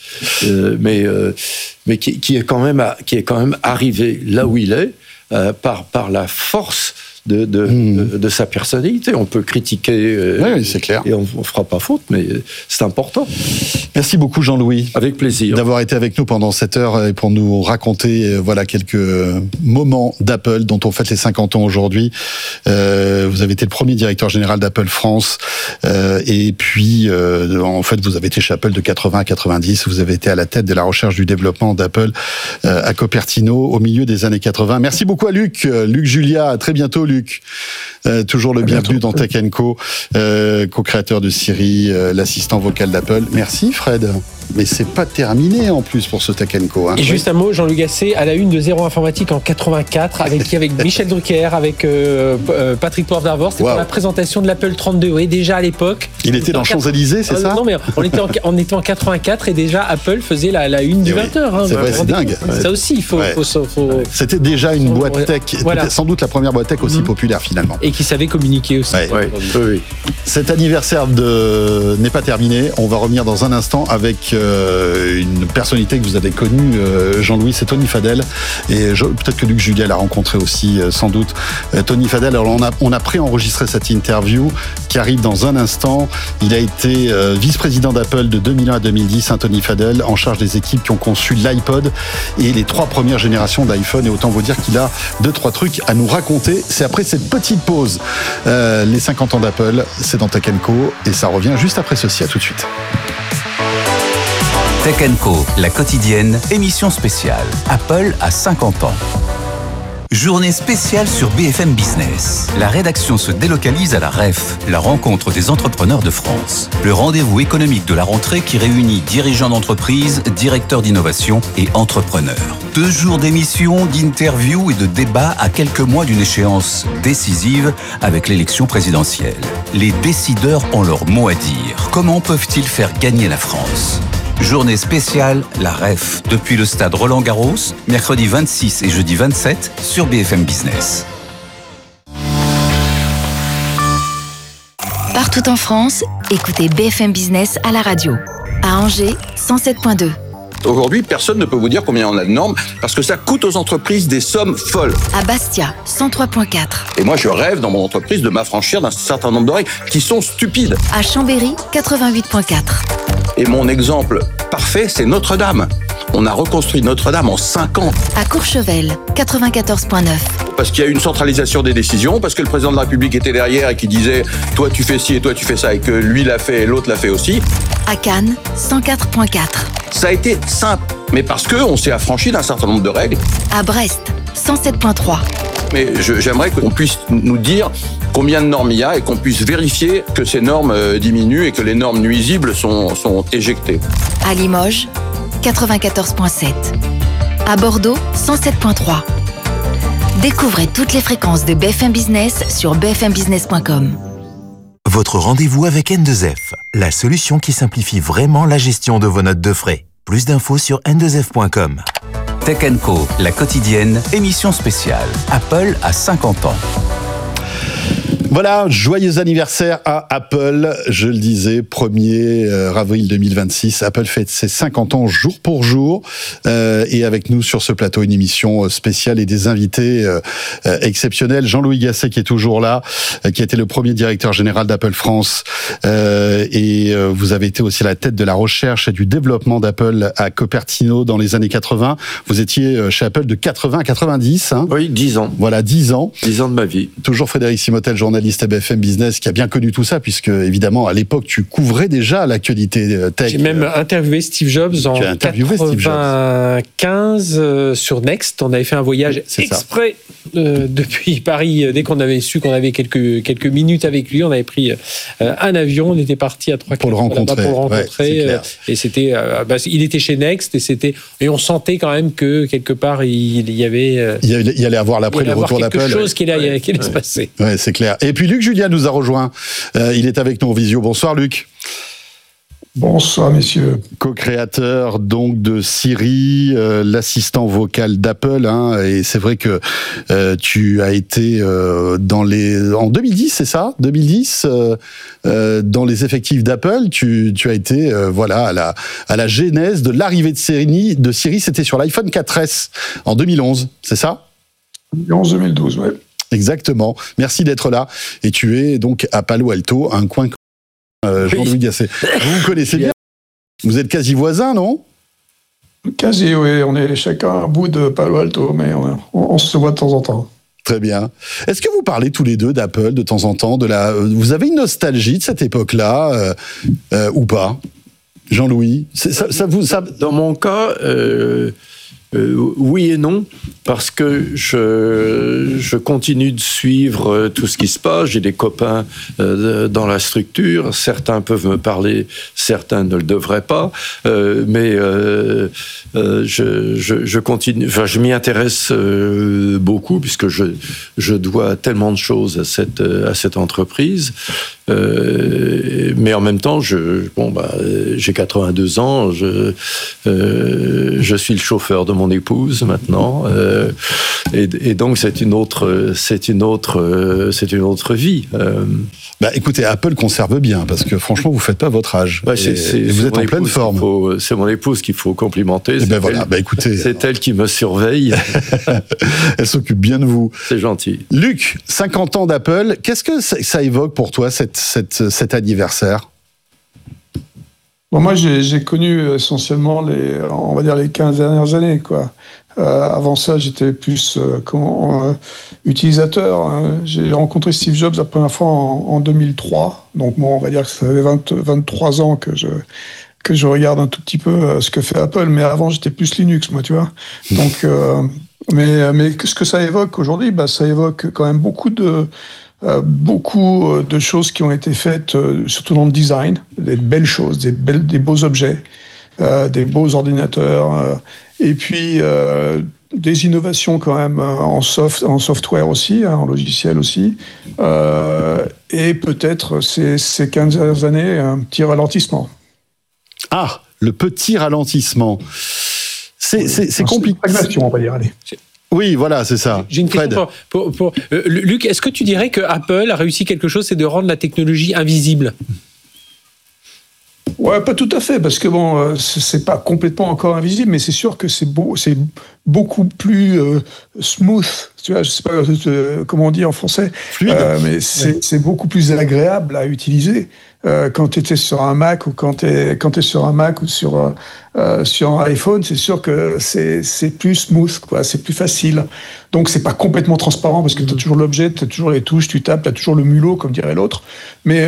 mais qui est quand même arrivé là où il est, par la force de sa personnalité. On peut critiquer, oui, c'est clair. Et on ne fera pas faute, mais c'est important. Merci beaucoup Jean-Louis. Avec plaisir. D'avoir été avec nous pendant cette heure et pour nous raconter quelques moments d'Apple dont on fête les 50 ans aujourd'hui. Vous avez été le premier directeur général d'Apple France et puis en fait vous avez été chez Apple de 80 à 90. Vous avez été à la tête de la recherche du développement d'Apple à Cupertino au milieu des années 80. Merci beaucoup à Luc Julia. À très bientôt Luc. Toujours le bienvenu dans Tech & Co, co-créateur de Siri, l'assistant vocal d'Apple. Merci Fred. Mais c'est pas terminé en plus pour ce Tech & Co. Et juste un mot, Jean-Luc Gasset à la une de Zéro Informatique en 84, avec Michel Drucker, avec Patrick Poivre d'Arvor. C'était pour la présentation de l'Apple 32. Oui, déjà à l'époque. Il était dans Champs-Élysées, c'est ça? Non, mais on était en 84 et déjà Apple faisait la une du 20h. C'est vrai, c'est dingue. Ça aussi, il faut... C'était déjà une boîte tech, sans doute la première boîte tech aussi populaire finalement. Et qui savait communiquer aussi. Oui. Cet anniversaire n'est pas terminé. On va revenir dans un instant avec une personnalité que vous avez connue, Jean-Louis, c'est Tony Fadell. Et peut-être que Luc Julia l'a rencontré aussi, sans doute. Tony Fadell, alors on a pré-enregistré cette interview qui arrive dans un instant. Il a été vice-président d'Apple de 2001 à 2010, Tony Fadell, en charge des équipes qui ont conçu l'iPod et les 3 premières générations d'iPhone. Et autant vous dire qu'il a 2-3 trucs à nous raconter. C'est après cette petite pause. Les 50 ans d'Apple, c'est dans Tech & Co. Et ça revient juste après ceci. À tout de suite. Tech & Co, la quotidienne, émission spéciale. Apple a 50 ans. Journée spéciale sur BFM Business. La rédaction se délocalise à la REF, la rencontre des entrepreneurs de France. Le rendez-vous économique de la rentrée qui réunit dirigeants d'entreprise, directeurs d'innovation et entrepreneurs. 2 jours d'émissions, d'interviews et de débats à quelques mois d'une échéance décisive avec l'élection présidentielle. Les décideurs ont leur mot à dire. Comment peuvent-ils faire gagner la France ? Journée spéciale, la REF, depuis le stade Roland-Garros, mercredi 26 et jeudi 27 sur BFM Business. Partout en France, écoutez BFM Business à la radio. À Angers, 107.2. Aujourd'hui, personne ne peut vous dire combien on a de normes parce que ça coûte aux entreprises des sommes folles. À Bastia, 103.4. Et moi, je rêve dans mon entreprise de m'affranchir d'un certain nombre de règles qui sont stupides. À Chambéry, 88.4. Et mon exemple parfait, c'est Notre-Dame. On a reconstruit Notre-Dame en 5 ans. À Courchevel, 94.9. Parce qu'il y a une centralisation des décisions, parce que le président de la République était derrière et qui disait « toi tu fais ci et toi tu fais ça » et que lui l'a fait et l'autre l'a fait aussi. À Cannes, 104.4. Ça a été simple, mais parce qu'on s'est affranchi d'un certain nombre de règles. À Brest, 107.3. Mais j'aimerais qu'on puisse nous dire combien de normes il y a et qu'on puisse vérifier que ces normes diminuent et que les normes nuisibles sont éjectées. À Limoges, 94.7. À Bordeaux, 107.3. Découvrez toutes les fréquences de BFM Business sur bfmbusiness.com. Votre rendez-vous avec N2F, la solution qui simplifie vraiment la gestion de vos notes de frais. Plus d'infos sur n2f.com. Tech & Co, la quotidienne, émission spéciale. Apple a 50 ans. Voilà, joyeux anniversaire à Apple. Je le disais, 1er avril 2026, Apple fête ses 50 ans jour pour jour. Et avec nous sur ce plateau, une émission spéciale et des invités exceptionnels. Jean-Louis Gasset qui est toujours là, qui a été le premier directeur général d'Apple France. Et vous avez été aussi à la tête de la recherche et du développement d'Apple à Cupertino dans les années 80. Vous étiez chez Apple de 80 à 90. Hein. Oui, 10 ans. Voilà, 10 ans. 10 ans de ma vie. Toujours Frédéric Simotel, journaliste à BFM Business, qui a bien connu tout ça, puisque évidemment à l'époque tu couvrais déjà l'actualité tech. J'ai même interviewé Steve Jobs en 95 sur Next. On avait fait un voyage exprès depuis Paris. Dès qu'on avait su qu'on avait quelques minutes avec lui, on avait pris un avion. On était parti à 3-4 pour le rencontrer. Et c'était, il était chez Next et on sentait quand même que quelque part il y avait. Il y allait avoir l'après le retour d'Apple. Quelque chose qui allait se passer. Ouais, c'est clair. Et Et puis Luc Julia nous a rejoint. Il est avec nous en visio. Bonsoir Luc. Bonsoir messieurs. Co-créateur donc de Siri, l'assistant vocal d'Apple, hein, et c'est vrai que tu as été en 2010, c'est ça, 2010, dans les effectifs d'Apple, tu as été à la genèse de l'arrivée de Siri, c'était sur l'iPhone 4S en 2011, c'est ça? 2011-2012, ouais. Exactement. Merci d'être là. Et tu es donc à Palo Alto, un coin. Jean-Louis Gasset. Vous connaissez bien. Vous êtes quasi voisins, non? Quasi, oui. On est chacun à bout de Palo Alto, mais on se voit de temps en temps. Très bien. Est-ce que vous parlez tous les deux d'Apple de temps en temps? Vous avez une nostalgie de cette époque-là ou pas? Jean-Louis, Dans mon cas, oui et non, parce que je continue de suivre tout ce qui se passe. J'ai des copains dans la structure. Certains peuvent me parler, certains ne le devraient pas. Mais je continue. Enfin, je m'y intéresse beaucoup puisque je dois tellement de choses à cette entreprise. Mais en même temps, j'ai 82 ans. Je suis le chauffeur de mon épouse maintenant, et donc c'est une autre vie. Écoutez, Apple conserve bien parce que franchement, vous faites pas votre âge. Vous êtes en pleine forme. C'est mon épouse qu'il faut complimenter. Écoutez, c'est elle qui me surveille. Elle s'occupe bien de vous. C'est gentil. Luc, 50 ans d'Apple. Qu'est-ce que ça évoque pour toi cet anniversaire? Bon, moi, j'ai connu essentiellement les 15 dernières années, quoi. Avant ça, j'étais plus utilisateur. Hein. J'ai rencontré Steve Jobs la première fois en 2003. Donc, on va dire que ça fait 23 ans que je regarde un tout petit peu ce que fait Apple. Mais avant, j'étais plus Linux, moi, tu vois. Donc, mais ce que ça évoque aujourd'hui, ça évoque quand même beaucoup de choses qui ont été faites, surtout dans le design, des belles choses, des beaux objets, des beaux ordinateurs, et puis des innovations quand même en software aussi, en logiciel aussi, et peut-être ces 15 dernières années, un petit ralentissement. Ah, le petit ralentissement. C'est compliqué. Stagnation, on va dire, allez. Oui, voilà, c'est ça. J'ai une question pour Luc. Est-ce que tu dirais que Apple a réussi quelque chose, c'est de rendre la technologie invisible? Ouais, pas tout à fait, parce que c'est pas complètement encore invisible, mais c'est sûr que c'est beaucoup plus smooth. Tu vois, je sais pas comment on dit en français, mais c'est beaucoup plus agréable à utiliser. Quand tu étais sur un Mac ou quand tu es sur un Mac ou sur un iPhone, c'est sûr que c'est plus smooth, quoi, c'est plus facile. Donc c'est pas complètement transparent parce que tu as toujours l'objet, tu as toujours les touches, tu tapes, tu as toujours le mulot comme dirait l'autre. Mais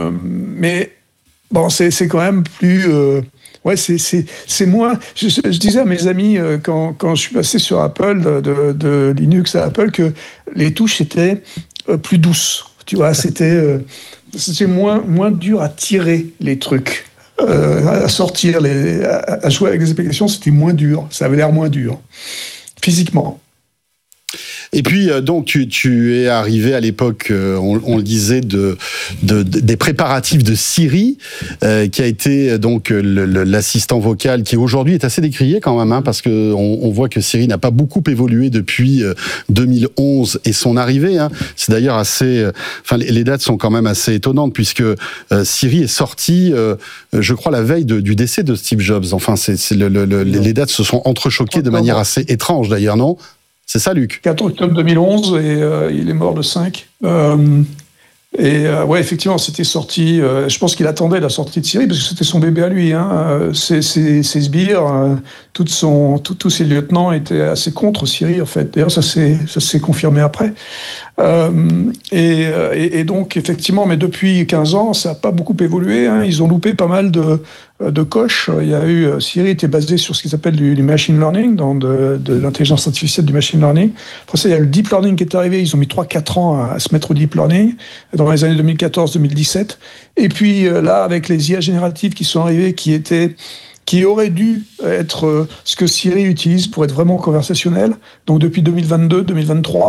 bon, c'est quand même plus c'est moins. Je disais à mes amis quand je suis passé sur Apple de Linux à Apple que les touches étaient plus douces. Tu vois, c'était moins dur à tirer les trucs, à sortir, à jouer avec les applications, c'était moins dur. Ça avait l'air moins dur, physiquement. Et puis, donc, tu es arrivé à l'époque, on le disait, des préparatifs de Siri, qui a été donc l'assistant vocal qui aujourd'hui est assez décrié quand même, hein, parce que on voit que Siri n'a pas beaucoup évolué depuis 2011 et son arrivée. Hein. C'est d'ailleurs assez, les dates sont quand même assez étonnantes puisque Siri est sorti, je crois, la veille du décès de Steve Jobs. Enfin, les dates se sont entrechoquées de manière assez étrange d'ailleurs, non? C'est ça, Luc? 4 octobre 2011 et il est mort le 5. Ouais, effectivement, c'était sorti. Je pense qu'il attendait la sortie de Siri parce que c'était son bébé à lui. Hein. Ses sbires, tous ses lieutenants étaient assez contre Siri, en fait. D'ailleurs, ça s'est confirmé après. Et donc, effectivement, mais depuis 15 ans, ça n'a pas beaucoup évolué. Hein. Ils ont loupé pas mal de coches. Il y a eu Siri était basé sur ce qu'ils appellent du machine learning, de l'intelligence artificielle du machine learning. Après ça, il y a le deep learning qui est arrivé. Ils ont mis 3-4 ans à se mettre au deep learning dans les années 2014-2017. Et puis là, avec les IA génératives qui sont arrivées, qui auraient dû être ce que Siri utilise pour être vraiment conversationnel. Donc depuis 2022-2023,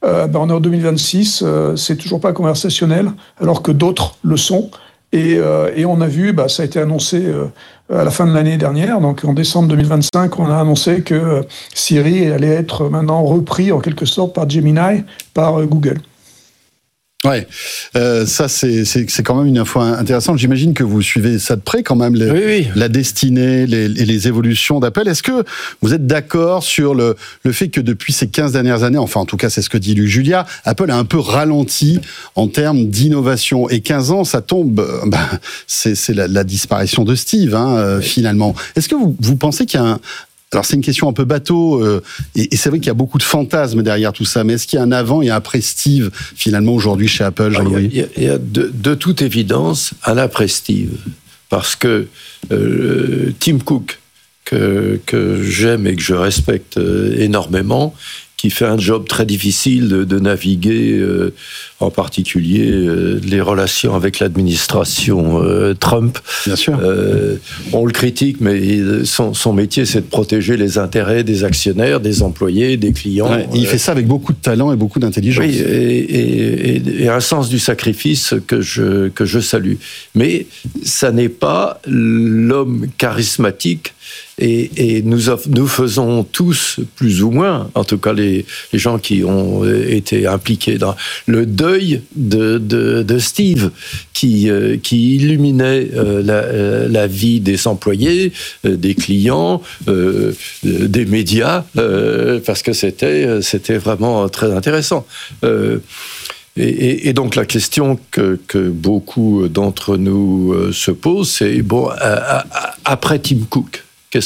on est en 2026, c'est toujours pas conversationnel, alors que d'autres le sont. Et on a vu, ça a été annoncé à la fin de l'année dernière, donc en décembre 2025, on a annoncé que Siri allait être maintenant repris en quelque sorte par Gemini, par Google. Ouais, ça c'est quand même une info intéressante. J'imagine que vous suivez ça de près quand même, la destinée, les évolutions d'Apple. Est-ce que vous êtes d'accord sur le fait que depuis ces 15 dernières années, enfin en tout cas c'est ce que dit Luc Julia, Apple a un peu ralenti en termes d'innovation. Et 15 ans, ça tombe, c'est la disparition de Steve, finalement. Est-ce que vous pensez qu'il y a alors c'est une question un peu bateau, et c'est vrai qu'il y a beaucoup de fantasmes derrière tout ça, mais est-ce qu'il y a un avant et un après Steve, finalement, aujourd'hui chez Apple, Jean-Louis ? Il y a de toute évidence un après Steve, parce que Tim Cook, que j'aime et que je respecte énormément, qui fait un job très difficile de naviguer, en particulier les relations avec l'administration Trump. Bien sûr. On le critique, mais son métier, c'est de protéger les intérêts des actionnaires, des employés, des clients. Ouais, il fait ça avec beaucoup de talent et beaucoup d'intelligence. Oui, et un sens du sacrifice que je salue. Mais ça n'est pas l'homme charismatique. Et nous faisons tous, plus ou moins, en tout cas les gens qui ont été impliqués dans le deuil de Steve, qui illuminait la vie des employés, des clients, des médias, parce que c'était vraiment très intéressant. Et donc la question que beaucoup d'entre nous se posent, c'est après Tim Cook,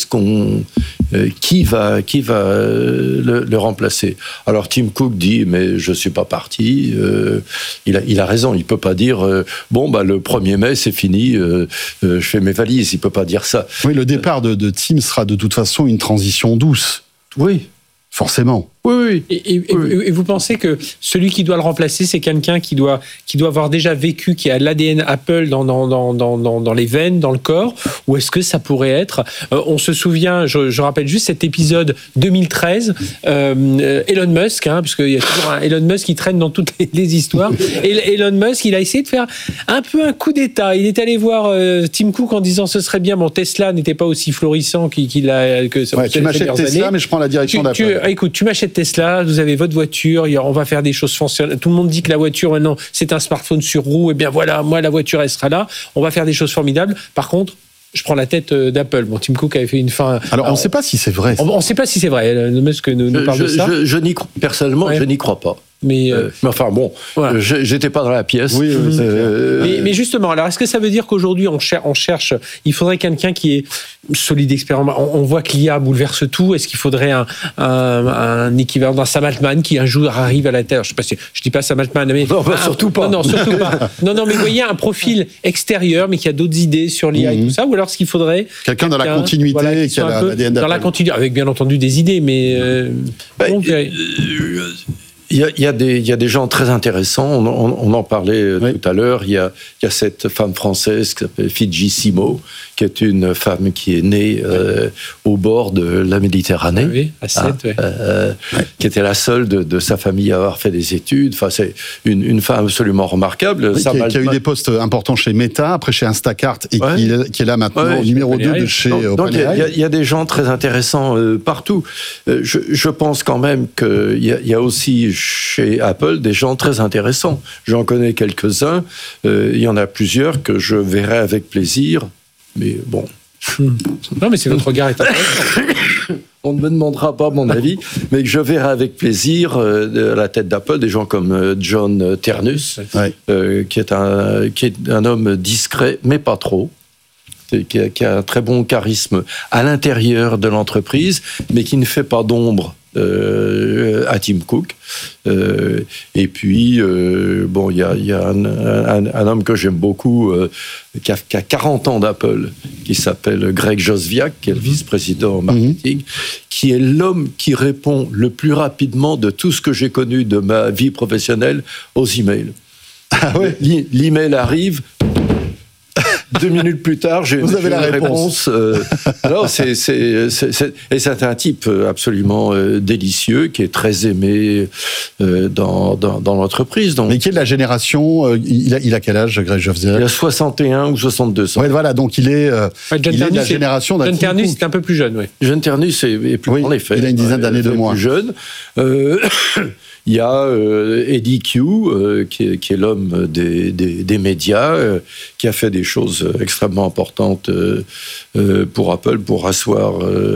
qui va le remplacer? Alors Tim Cook dit mais je suis pas parti. Il a raison. Il peut pas dire le 1er mai c'est fini. Je fais mes valises. Il peut pas dire ça. Oui, le départ de Tim sera de toute façon une transition douce. Oui, forcément. Oui. Et vous pensez que celui qui doit le remplacer, c'est quelqu'un qui doit avoir déjà vécu, qui a l'ADN Apple dans les veines, dans le corps, ou est-ce que ça pourrait être on se souvient, je rappelle juste cet épisode 2013, Elon Musk, puisqu'il y a toujours un Elon Musk qui traîne dans toutes les histoires. Et Elon Musk, il a essayé de faire un peu un coup d'État. Il est allé voir Tim Cook en disant ce serait bien, Tesla n'était pas aussi florissant qu'il a que ça. Tu m'achètes Tesla, mais je prends la direction d'Apple. Écoute, tu m'achètes Tesla, vous avez votre voiture, on va faire des choses fonctionnelles. Tout le monde dit que la voiture, maintenant, c'est un smartphone sur roue. Eh bien voilà, moi, la voiture, elle sera là. On va faire des choses formidables. Par contre, je prends la tête d'Apple. Tim Cook avait fait une fin. Alors on ne sait pas si c'est vrai. On ne sait pas si c'est vrai. Le Musk nous parle de ça. Personnellement, je n'y crois pas. Mais enfin bon, voilà. J'étais pas dans la pièce. Oui, mais justement, alors est-ce que ça veut dire qu'aujourd'hui on cherche, il faudrait quelqu'un qui est solide, expérimenté. On voit que l'IA bouleverse tout. Est-ce qu'il faudrait un équivalent d'un Sam Altman qui un jour arrive à la Terre? Je sais pas si je dis pas Sam Altman, mais surtout pas. Non, surtout pas. Non, mais vous voyez un profil extérieur, mais qui a d'autres idées sur l'IA et tout ça, ou alors ce qu'il faudrait quelqu'un dans la continuité, qui a l'ADN dans la continuité, avec bien entendu des idées, mais il y a des gens très intéressants. On en parlait tout à l'heure. Il y a cette femme française qui s'appelle Fidji Simo, qui est une femme qui est née au bord de la Méditerranée, à Sète, qui était la seule de sa famille à avoir fait des études. Enfin, c'est une femme absolument remarquable. Oui, qui a eu des postes importants chez Meta, après chez Instacart, et qui est là maintenant au numéro 2 de chez OpenAI. Donc il y a des gens très intéressants partout. Je pense quand même qu'il y a aussi chez Apple des gens très intéressants. J'en connais quelques-uns. Il y en a plusieurs que je verrai avec plaisir. Mais bon. Non, mais c'est votre regard est intéressant. On ne me demandera pas mon avis, mais que je verrai avec plaisir à la tête d'Apple des gens comme John Ternus, qui est un homme discret, mais pas trop. Qui a un très bon charisme à l'intérieur de l'entreprise, mais qui ne fait pas d'ombre à Tim Cook. Et puis, il y a un homme que j'aime beaucoup, qui a 40 ans d'Apple, qui s'appelle Greg Joswiak, qui est le vice-président marketing, qui est l'homme qui répond le plus rapidement de tout ce que j'ai connu de ma vie professionnelle aux emails. Ah ouais. L'email arrive... 2 minutes plus tard, j'ai la réponse. Alors, c'est un type absolument délicieux, qui est très aimé dans l'entreprise. Donc, mais qui est de la génération, il a quel âge, Greg Jofzerek? Il a 61 ou 62 ans. Ouais, voilà, donc il est de la génération... John Ternus est un peu plus jeune, oui. John Ternus est plus, en effet. Il a une dizaine d'années de moins. Plus jeune. Il y a Eddie Q, qui est l'homme des médias, qui a fait des choses extrêmement importantes pour Apple, pour asseoir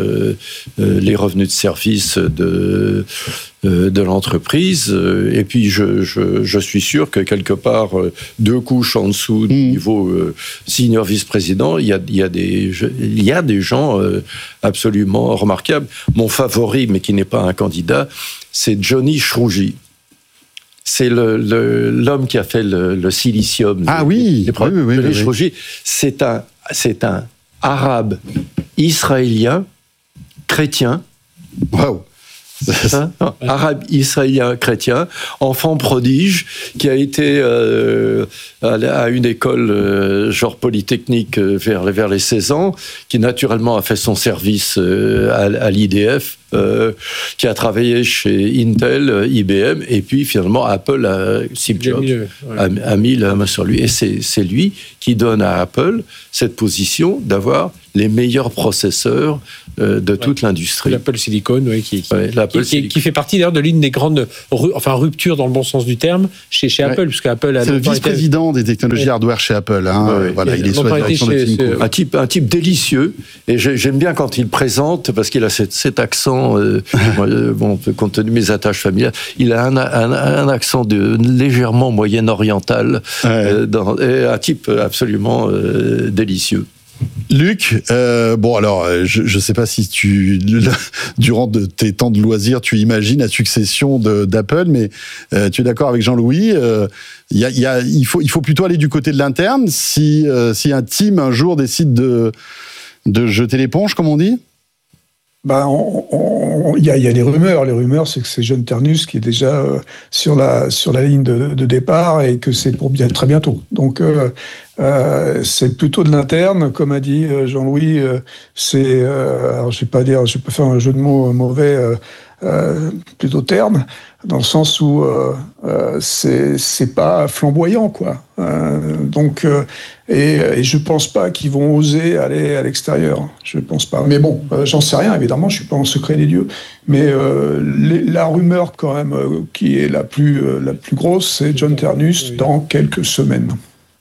les revenus de service de l'entreprise. Et puis, je suis sûr que quelque part, 2 couches en dessous du niveau senior vice-président, il y a des gens absolument remarquables. Mon favori, mais qui n'est pas un candidat, c'est Johnny Shrouji. C'est l'homme qui a fait le silicium. Ah oui, Johnny Shrouji, c'est un arabe israélien chrétien. Waouh. Arabe israélien chrétien, enfant prodige, qui a été à une école genre polytechnique vers les 16 ans, qui naturellement a fait son service à l'IDF, qui a travaillé chez Intel, IBM, et puis finalement Apple, Steve Jobs a mis la main sur lui. Et c'est lui qui donne à Apple cette position d'avoir les meilleurs processeurs de toute l'industrie. L'Apple Silicon, qui fait partie d'ailleurs de l'une des grandes ruptures dans le bon sens du terme chez Apple, puisque Apple a... C'est le vice-président des technologies hardware chez Apple. Voilà, il est sous la direction de Tim Cook. Un type délicieux, et j'aime bien quand il présente, parce qu'il a cet accent, compte tenu de mes attaches familiales, il a un accent légèrement moyen-oriental, et un type absolument délicieux. Luc, je ne sais pas si durant tes temps de loisirs, tu imagines la succession d'Apple, mais tu es d'accord avec Jean-Louis, il faut plutôt aller du côté de l'interne si un team un jour décide de jeter l'éponge, comme on dit. Il y a des rumeurs. Les rumeurs, c'est que c'est John Ternus qui est déjà sur la ligne de départ et que c'est pour très bientôt. Donc, c'est plutôt de l'interne, comme a dit Jean-Louis. Alors, je vais pas faire un jeu de mots mauvais, plutôt terne, dans le sens où c'est pas flamboyant, quoi. Et je pense pas qu'ils vont oser aller à l'extérieur. Je pense pas. Mais bon, j'en sais rien, évidemment, je suis pas en secret des dieux. Mais la rumeur, quand même, qui est la plus grosse, c'est John Ternus dans quelques semaines.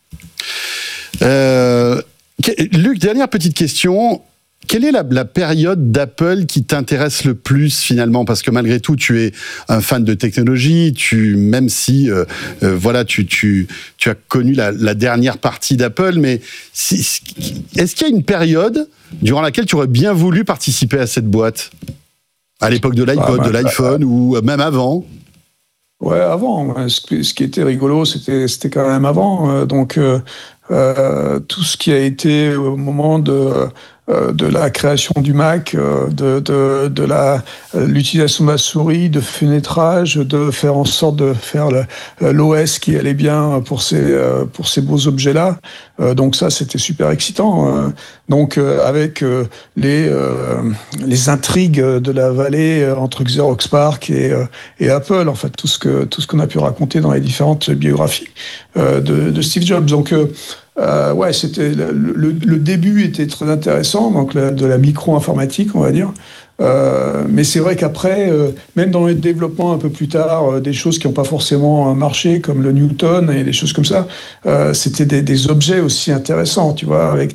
Luc, dernière petite question. Quelle est la période d'Apple qui t'intéresse le plus finalement? Parce que malgré tout, tu es un fan de technologie, même si tu as connu la dernière partie d'Apple, mais est-ce qu'il y a une période durant laquelle tu aurais bien voulu participer à cette boîte? À l'époque de l'iPod, de l'iPhone ou même avant? Ouais, avant. Ce qui était rigolo, c'était quand même avant. Tout ce qui a été au moment de la création du Mac, de l'utilisation de la souris, de fenêtrage, de faire en sorte de faire l'OS qui allait bien pour ces beaux objets-là. Donc ça, c'était super excitant. Avec les intrigues de la vallée entre Xerox PARC et Apple, en fait, tout ce qu'on a pu raconter dans les différentes biographies de Steve Jobs. Donc c'était le début était très intéressant, donc de la micro-informatique, on va dire. Mais c'est vrai qu'après, même dans le développement un peu plus tard, des choses qui n'ont pas forcément marché, comme le Newton et des choses comme ça, c'était des objets aussi intéressants, tu vois, avec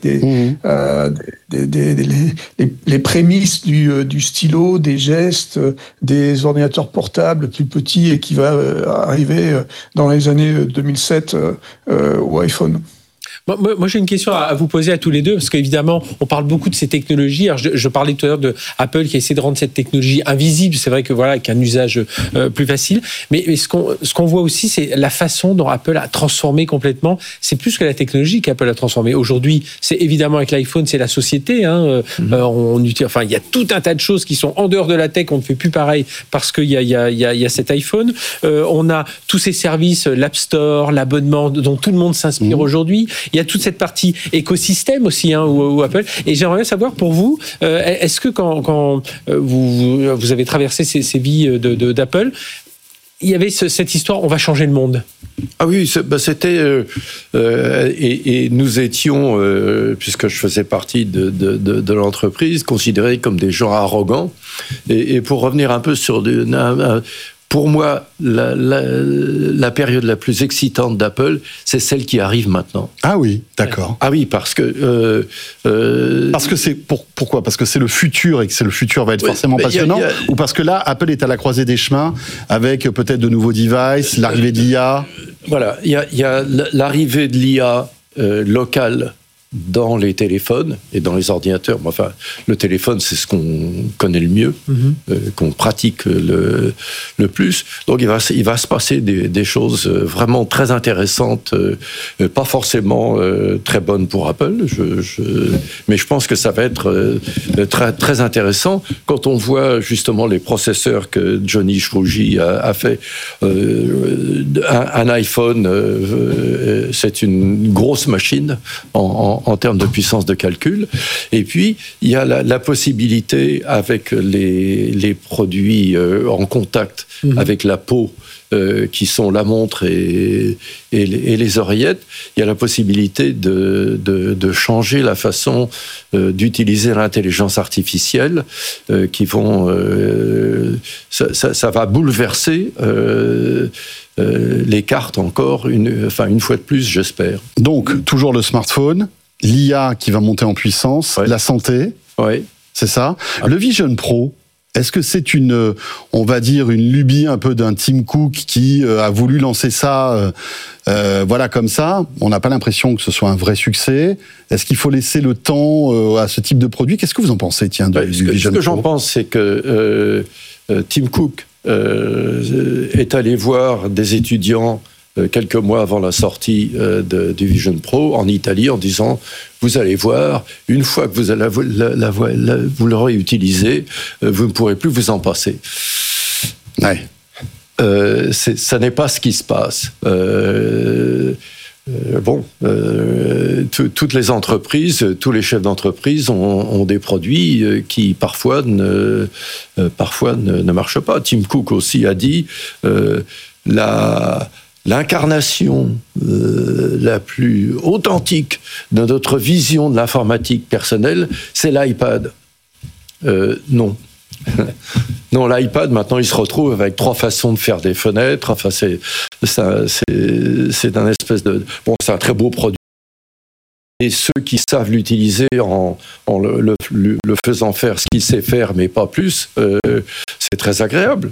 les prémices du stylo, des gestes, des ordinateurs portables plus petits et qui va arriver dans les années 2007 au iPhone. Moi, j'ai une question à vous poser à tous les deux, parce qu'évidemment, on parle beaucoup de ces technologies. Alors, je parlais tout à l'heure de Apple qui a essayé de rendre cette technologie invisible. C'est vrai que avec un usage plus facile. Mais ce qu'on voit aussi, c'est la façon dont Apple a transformé complètement. C'est plus que la technologie qu'Apple a transformé. Aujourd'hui, c'est évidemment avec l'iPhone, c'est la société. Il y a tout un tas de choses qui sont en dehors de la tech. On ne fait plus pareil parce qu'il y a cet iPhone. On a tous ces services, l'App Store, l'abonnement dont tout le monde s'inspire aujourd'hui. il y a toute cette partie écosystème aussi, où Apple. Et j'aimerais bien savoir pour vous, est-ce que quand vous avez traversé ces vies d'Apple, il y avait cette histoire, on va changer le monde. Ah oui, c'était et nous étions, puisque je faisais partie de l'entreprise, considérés comme des gens arrogants. Et pour revenir un peu sur pour moi, la période la plus excitante d'Apple, c'est celle qui arrive maintenant. Ah oui, d'accord. Ah oui, parce que... Parce que c'est... Pourquoi ? Parce que c'est le futur et que le futur va être forcément passionnant, ou parce que là, Apple est à la croisée des chemins avec peut-être de nouveaux devices, l'arrivée de l'IA. Voilà, il y a l'arrivée de l'IA locale dans les téléphones et dans les ordinateurs. Enfin, le téléphone, c'est ce qu'on connaît le mieux, qu'on pratique le plus. Donc, il va se passer des choses vraiment très intéressantes, pas forcément très bonnes pour Apple, mais je pense que ça va être très, très intéressant quand on voit justement les processeurs que Johnny Shrouji a fait. Un iPhone, c'est une grosse machine en termes de puissance de calcul. Et puis, il y a la possibilité, avec les produits en contact avec la peau, qui sont la montre et les oreillettes, il y a la possibilité de changer la façon d'utiliser l'intelligence artificielle qui vont... ça va bouleverser les cartes encore, une fois de plus, j'espère. Donc, toujours le smartphone, l'IA qui va monter en puissance, la santé, c'est ça. Le Vision Pro, est-ce que c'est on va dire, une lubie un peu d'un Tim Cook qui a voulu lancer ça, voilà, comme ça? On n'a pas l'impression que ce soit un vrai succès. Est-ce qu'il faut laisser le temps à ce type de produit? Qu'est-ce que vous en pensez, tiens, du Vision Pro? Ce que j'en pense, c'est que Tim Cook est allé voir des étudiants quelques mois avant la sortie du Vision Pro en Italie en disant: vous allez voir, une fois que vous l'aurez utilisé, vous ne pourrez plus vous en passer. Ouais. Ça n'est pas ce qui se passe. Toutes les entreprises, tous les chefs d'entreprise ont des produits qui parfois ne marchent pas. Tim Cook aussi a dit l'incarnation la plus authentique de notre vision de l'informatique personnelle, c'est l'iPad. Non. Non, l'iPad, maintenant, il se retrouve avec 3 façons de faire des fenêtres. Enfin, c'est un espèce de... Bon, c'est un très beau produit. Et ceux qui savent l'utiliser en le faisant faire ce qu'il sait faire, mais pas plus, c'est très agréable.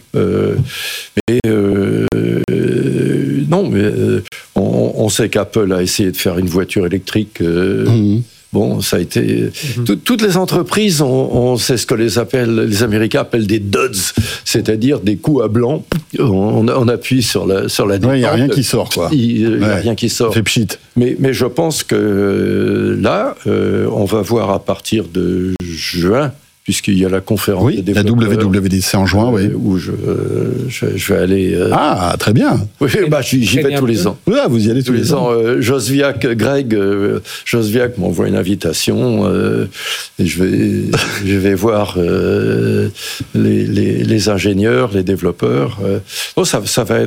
Non, mais on sait qu'Apple a essayé de faire une voiture électrique. Bon, ça a été... Toutes les entreprises, on sait ce que les Américains appellent des duds, c'est-à-dire des coups à blanc. On appuie sur la détente. Il n'y a rien qui sort, quoi. Il n'y a rien qui sort. C'est pchit. Mais je pense que là, on va voir à partir de juin, puisqu'il y a la conférence des développeurs. La WWDC en juin, oui. Où je vais aller... Ah, très bien. Oui, j'y vais tous les ans. Oui, vous y allez tous les ans. Greg Josviak m'envoie une invitation et je vais voir les ingénieurs, les développeurs. Ça va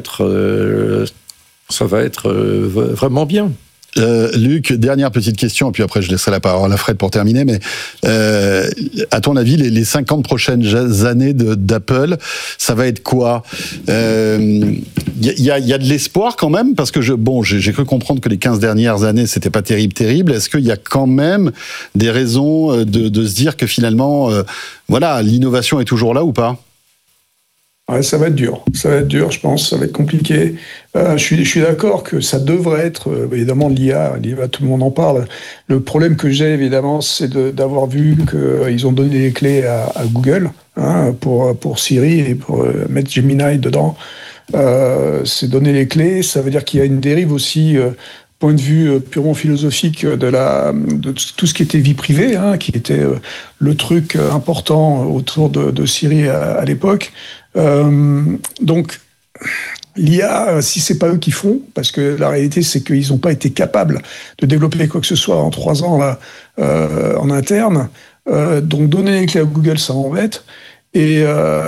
être vraiment bien. Luc, dernière petite question, et puis après je laisserai la parole à Fred pour terminer, mais à ton avis, les 50 prochaines années d'Apple, ça va être quoi? Il y a de l'espoir quand même, parce que j'ai cru comprendre que les 15 dernières années, c'était pas terrible. Est-ce qu'il y a quand même des raisons de se dire que finalement, l'innovation est toujours là ou pas? Ouais, ça va être dur, je pense, ça va être compliqué. Je suis d'accord que ça devrait être, évidemment, l'IA, tout le monde en parle. Le problème que j'ai, évidemment, c'est d'avoir vu qu'ils ont donné les clés à Google pour Siri et pour mettre Gemini dedans. C'est donner les clés, ça veut dire qu'il y a une dérive aussi... point de vue purement philosophique de tout ce qui était vie privée, qui était le truc important autour de Siri à l'époque. Donc, L'IA, si c'est pas eux qui font, parce que la réalité c'est qu'ils n'ont pas été capables de développer quoi que ce soit en 3 ans là, en interne. Donc donner les clés à Google, ça m'embête. Et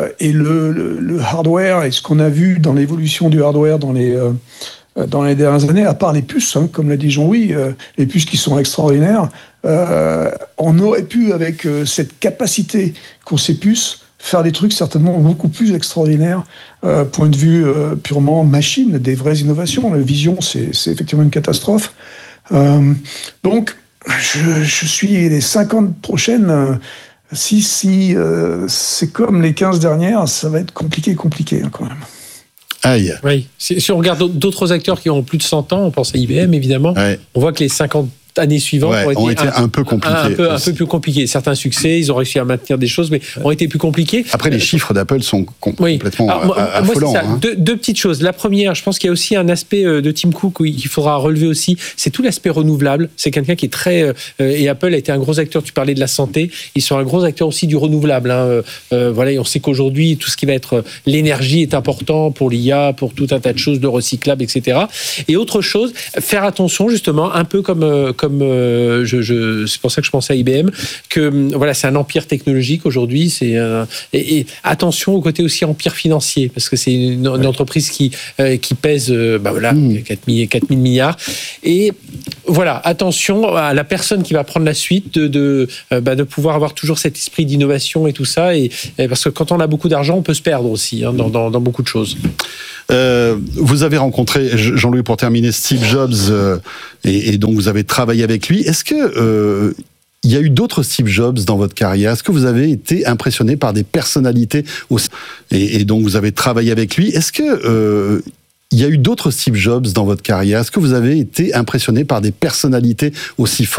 le hardware et ce qu'on a vu dans l'évolution du hardware dans les dernières années, à part les puces, hein, comme l'a dit Jean-Louis, les puces qui sont extraordinaires, on aurait pu, avec cette capacité qu'ont ces puces, faire des trucs certainement beaucoup plus extraordinaires, point de vue purement machine, des vraies innovations. La vision, c'est effectivement une catastrophe. Donc, je suis les 50 prochaines... Si c'est comme les 15 dernières, ça va être compliqué hein, quand même. Aïe. Oui. Si on regarde d'autres acteurs qui ont plus de 100 ans, on pense à IBM évidemment, on voit que les 50 années suivantes ont été un peu compliquées. Un peu plus compliqués. Certains succès, ils ont réussi à maintenir des choses, mais ont été plus compliqués. Après, les chiffres d'Apple sont complètement affolants. Moi, c'est ça. Deux petites choses. La première, je pense qu'il y a aussi un aspect de Tim Cook qu'il faudra relever aussi, c'est tout l'aspect renouvelable. C'est quelqu'un qui est très... et Apple a été un gros acteur, tu parlais de la santé, ils sont un gros acteur aussi du renouvelable. Hein. Voilà, et on sait qu'aujourd'hui, tout ce qui va être l'énergie est important pour l'IA, pour tout un tas de choses, de recyclables, etc. Et autre chose, faire attention justement, un peu comme c'est pour ça que je pensais à IBM, que voilà, c'est un empire technologique aujourd'hui, et attention au côté aussi empire financier, parce que c'est une entreprise qui pèse 4 000 milliards. Et voilà, attention à la personne qui va prendre la suite de pouvoir avoir toujours cet esprit d'innovation et tout ça, et parce que quand on a beaucoup d'argent, on peut se perdre aussi dans beaucoup de choses. Vous avez rencontré, Jean-Louis, pour terminer, Steve Jobs, et donc vous avez travaillé avec lui. Est-ce que il y a eu d'autres Steve Jobs dans votre carrière? Est-ce que vous avez été impressionné par des personnalités aussi, et donc vous avez travaillé avec lui? Est-ce que il y a eu d'autres Steve Jobs dans votre carrière? Est-ce que vous avez été impressionné par des personnalités aussi fortes?